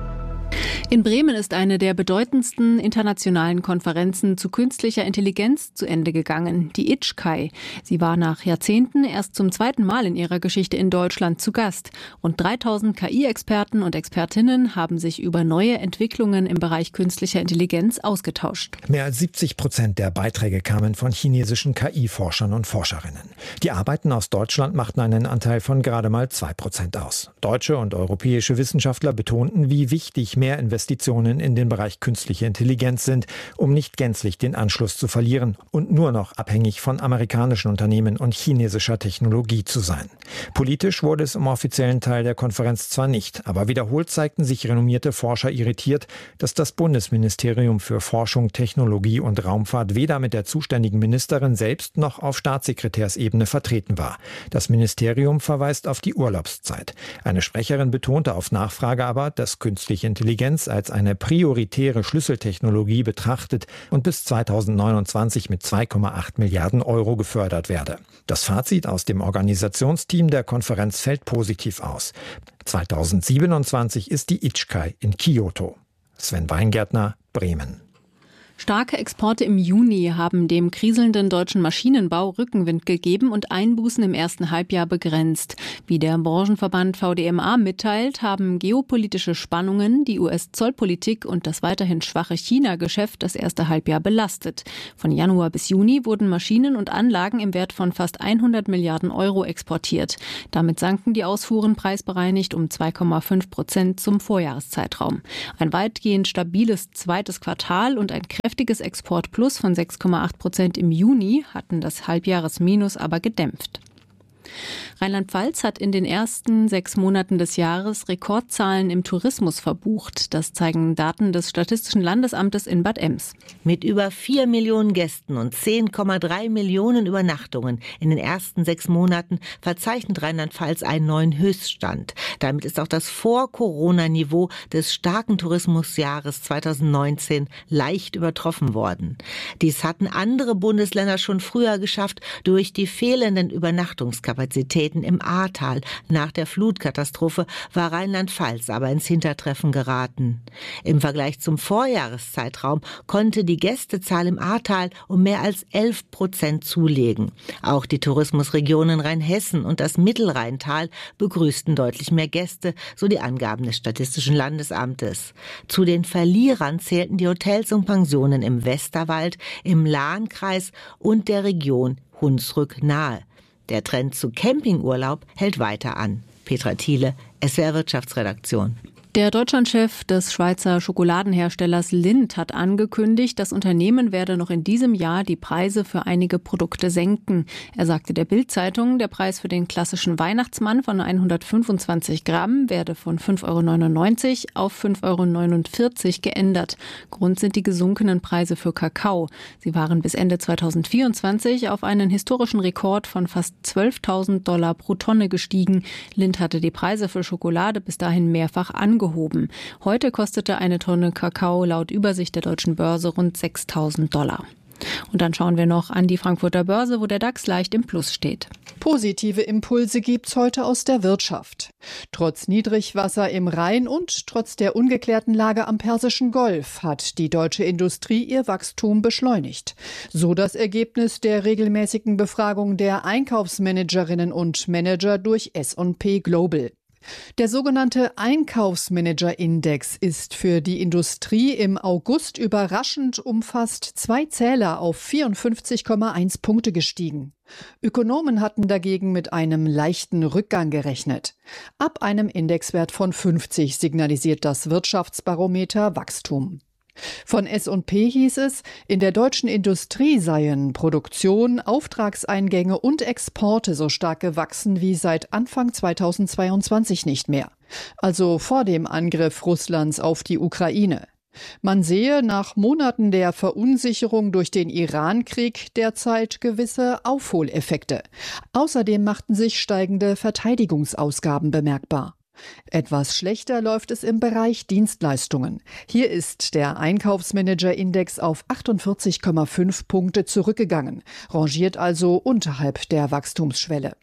In Bremen ist eine der bedeutendsten internationalen Konferenzen zu künstlicher Intelligenz zu Ende gegangen, die I T C K I. Sie war nach Jahrzehnten erst zum zweiten Mal in ihrer Geschichte in Deutschland zu Gast. Rund dreitausend K I-Experten und Expertinnen haben sich über neue Entwicklungen im Bereich künstlicher Intelligenz ausgetauscht. Mehr als siebzig Prozent der Beiträge kamen von chinesischen K I-Forschern und Forscherinnen. Die Arbeiten aus Deutschland machten einen Anteil von gerade mal zwei Prozent aus. Deutsche und europäische Wissenschaftler betonten, wie wichtig mehr Investitionen in den Bereich künstliche Intelligenz sind, um nicht gänzlich den Anschluss zu verlieren und nur noch abhängig von amerikanischen Unternehmen und chinesischer Technologie zu sein. Politisch wurde es im offiziellen Teil der Konferenz zwar nicht, aber wiederholt zeigten sich renommierte Forscher irritiert, dass das Bundesministerium für Forschung, Technologie und Raumfahrt weder mit der zuständigen Ministerin selbst noch auf Staatssekretärsebene vertreten war. Das Ministerium verweist auf die Urlaubszeit. Eine Sprecherin betonte auf Nachfrage aber, dass künstliche Intelligenz als eine prioritäre Schlüsseltechnologie betrachtet und bis zweitausendneunundzwanzig mit zwei Komma acht Milliarden Euro gefördert werde. Das Fazit aus dem Organisationsteam der Konferenz fällt positiv aus. zweitausendsiebenundzwanzig ist die I T C K I in Kyoto. Sven Weingärtner, Bremen. Starke Exporte im Juni haben dem kriselnden deutschen Maschinenbau Rückenwind gegeben und Einbußen im ersten Halbjahr begrenzt. Wie der Branchenverband V D M A mitteilt, haben geopolitische Spannungen, die U S-Zollpolitik und das weiterhin schwache China-Geschäft das erste Halbjahr belastet. Von Januar bis Juni wurden Maschinen und Anlagen im Wert von fast hundert Milliarden Euro exportiert. Damit sanken die Ausfuhren preisbereinigt um zwei Komma fünf Prozent zum Vorjahreszeitraum. Ein weitgehend stabiles zweites Quartal und ein kräftiges Heftiges Exportplus von sechs Komma acht Prozent im Juni hatten das Halbjahresminus aber gedämpft. Rheinland-Pfalz hat in den ersten sechs Monaten des Jahres Rekordzahlen im Tourismus verbucht. Das zeigen Daten des Statistischen Landesamtes in Bad Ems. Mit über vier Millionen Gästen und zehn Komma drei Millionen Übernachtungen in den ersten sechs Monaten verzeichnet Rheinland-Pfalz einen neuen Höchststand. Damit ist auch das Vor-Corona-Niveau des starken Tourismusjahres zweitausendneunzehn leicht übertroffen worden. Dies hatten andere Bundesländer schon früher geschafft durch die fehlenden Übernachtungskapazitäten im Ahrtal. Nach der Flutkatastrophe war Rheinland-Pfalz aber ins Hintertreffen geraten. Im Vergleich zum Vorjahreszeitraum konnte die Gästezahl im Ahrtal um mehr als elf Prozent zulegen. Auch die Tourismusregionen Rheinhessen und das Mittelrheintal begrüßten deutlich mehr Gäste, so die Angaben des Statistischen Landesamtes. Zu den Verlierern zählten die Hotels und Pensionen im Westerwald, im Lahnkreis und der Region Hunsrück-Nahe. Der Trend zu Campingurlaub hält weiter an. Petra Thiele, S W R Wirtschaftsredaktion. Der Deutschlandchef des Schweizer Schokoladenherstellers Lindt hat angekündigt, das Unternehmen werde noch in diesem Jahr die Preise für einige Produkte senken. Er sagte der Bild-Zeitung, der Preis für den klassischen Weihnachtsmann von hundertfünfundzwanzig Gramm werde von fünf Komma neunundneunzig Euro auf fünf Komma neunundvierzig Euro geändert. Grund sind die gesunkenen Preise für Kakao. Sie waren bis Ende zweitausendvierundzwanzig auf einen historischen Rekord von fast zwölftausend Dollar pro Tonne gestiegen. Lindt hatte die Preise für Schokolade bis dahin mehrfach angehoben. Gehoben. Heute kostete eine Tonne Kakao laut Übersicht der deutschen Börse rund sechstausend Dollar. Und dann schauen wir noch an die Frankfurter Börse, wo der DAX leicht im Plus steht. Positive Impulse gibt's heute aus der Wirtschaft. Trotz Niedrigwasser im Rhein und trotz der ungeklärten Lage am Persischen Golf hat die deutsche Industrie ihr Wachstum beschleunigt. So das Ergebnis der regelmäßigen Befragung der Einkaufsmanagerinnen und Manager durch S und P Global. Der sogenannte Einkaufsmanager-Index ist für die Industrie im August überraschend um fast zwei Zähler auf vierundfünfzig Komma eins Punkte gestiegen. Ökonomen hatten dagegen mit einem leichten Rückgang gerechnet. Ab einem Indexwert von fünfzig signalisiert das Wirtschaftsbarometer Wachstum. Von S und P hieß es, in der deutschen Industrie seien Produktion, Auftragseingänge und Exporte so stark gewachsen wie seit Anfang zweitausendzweiundzwanzig nicht mehr. Also vor dem Angriff Russlands auf die Ukraine. Man sehe nach Monaten der Verunsicherung durch den Iran-Krieg derzeit gewisse Aufholeffekte. Außerdem machten sich steigende Verteidigungsausgaben bemerkbar. Etwas schlechter läuft es im Bereich Dienstleistungen. Hier ist der Einkaufsmanager-Index auf achtundvierzig Komma fünf Punkte zurückgegangen, rangiert also unterhalb der Wachstumsschwelle.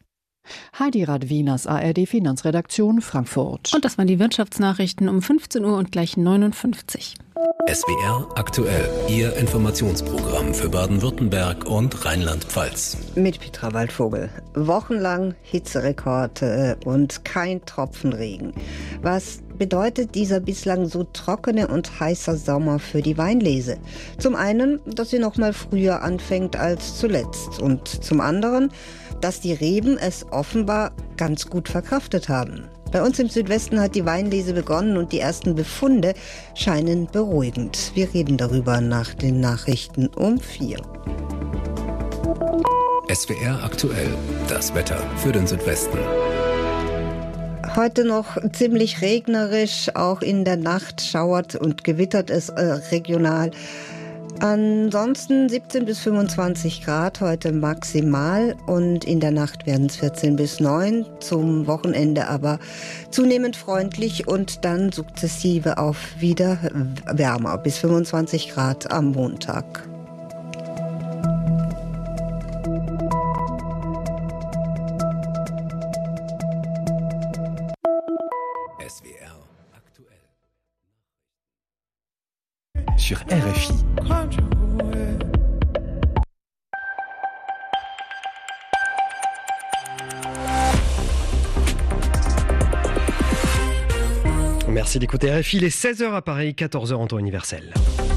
Heidi Radwinas, A R D-Finanzredaktion Frankfurt. Und das waren die Wirtschaftsnachrichten um fünfzehn Uhr und gleich neunundfünfzig. S W R aktuell, Ihr Informationsprogramm für Baden-Württemberg und Rheinland-Pfalz. Mit Petra Waldvogel. Wochenlang Hitzerekorde und kein Tropfen Regen. Was bedeutet dieser bislang so trockene und heiße Sommer für die Weinlese? Zum einen, dass sie noch mal früher anfängt als zuletzt. Und zum anderen, dass die Reben es offenbar ganz gut verkraftet haben. Bei uns im Südwesten hat die Weinlese begonnen und die ersten Befunde scheinen beruhigend. Wir reden darüber nach den Nachrichten um vier. S W R aktuell, das Wetter für den Südwesten. Heute noch ziemlich regnerisch, auch in der Nacht schauert und gewittert es äh, regional. Ansonsten siebzehn bis fünfundzwanzig Grad heute maximal und in der Nacht werden es vierzehn bis neun, zum Wochenende aber zunehmend freundlich und dann sukzessive auf wieder wärmer bis fünfundzwanzig Grad am Montag. S W R aktuell. Sur R F I. Merci d'écouter R F I, il est seize heures à Paris, quatorze heures en temps universel.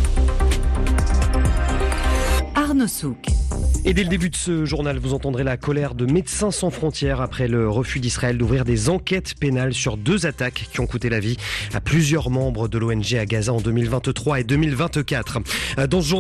Arnaud Souk. Et dès le début de ce journal, vous entendrez la colère de Médecins sans frontières après le refus d'Israël d'ouvrir des enquêtes pénales sur deux attaques qui ont coûté la vie à plusieurs membres de l'O N G à Gaza en deux mille vingt-trois et deux mille vingt-quatre. Dans ce journal,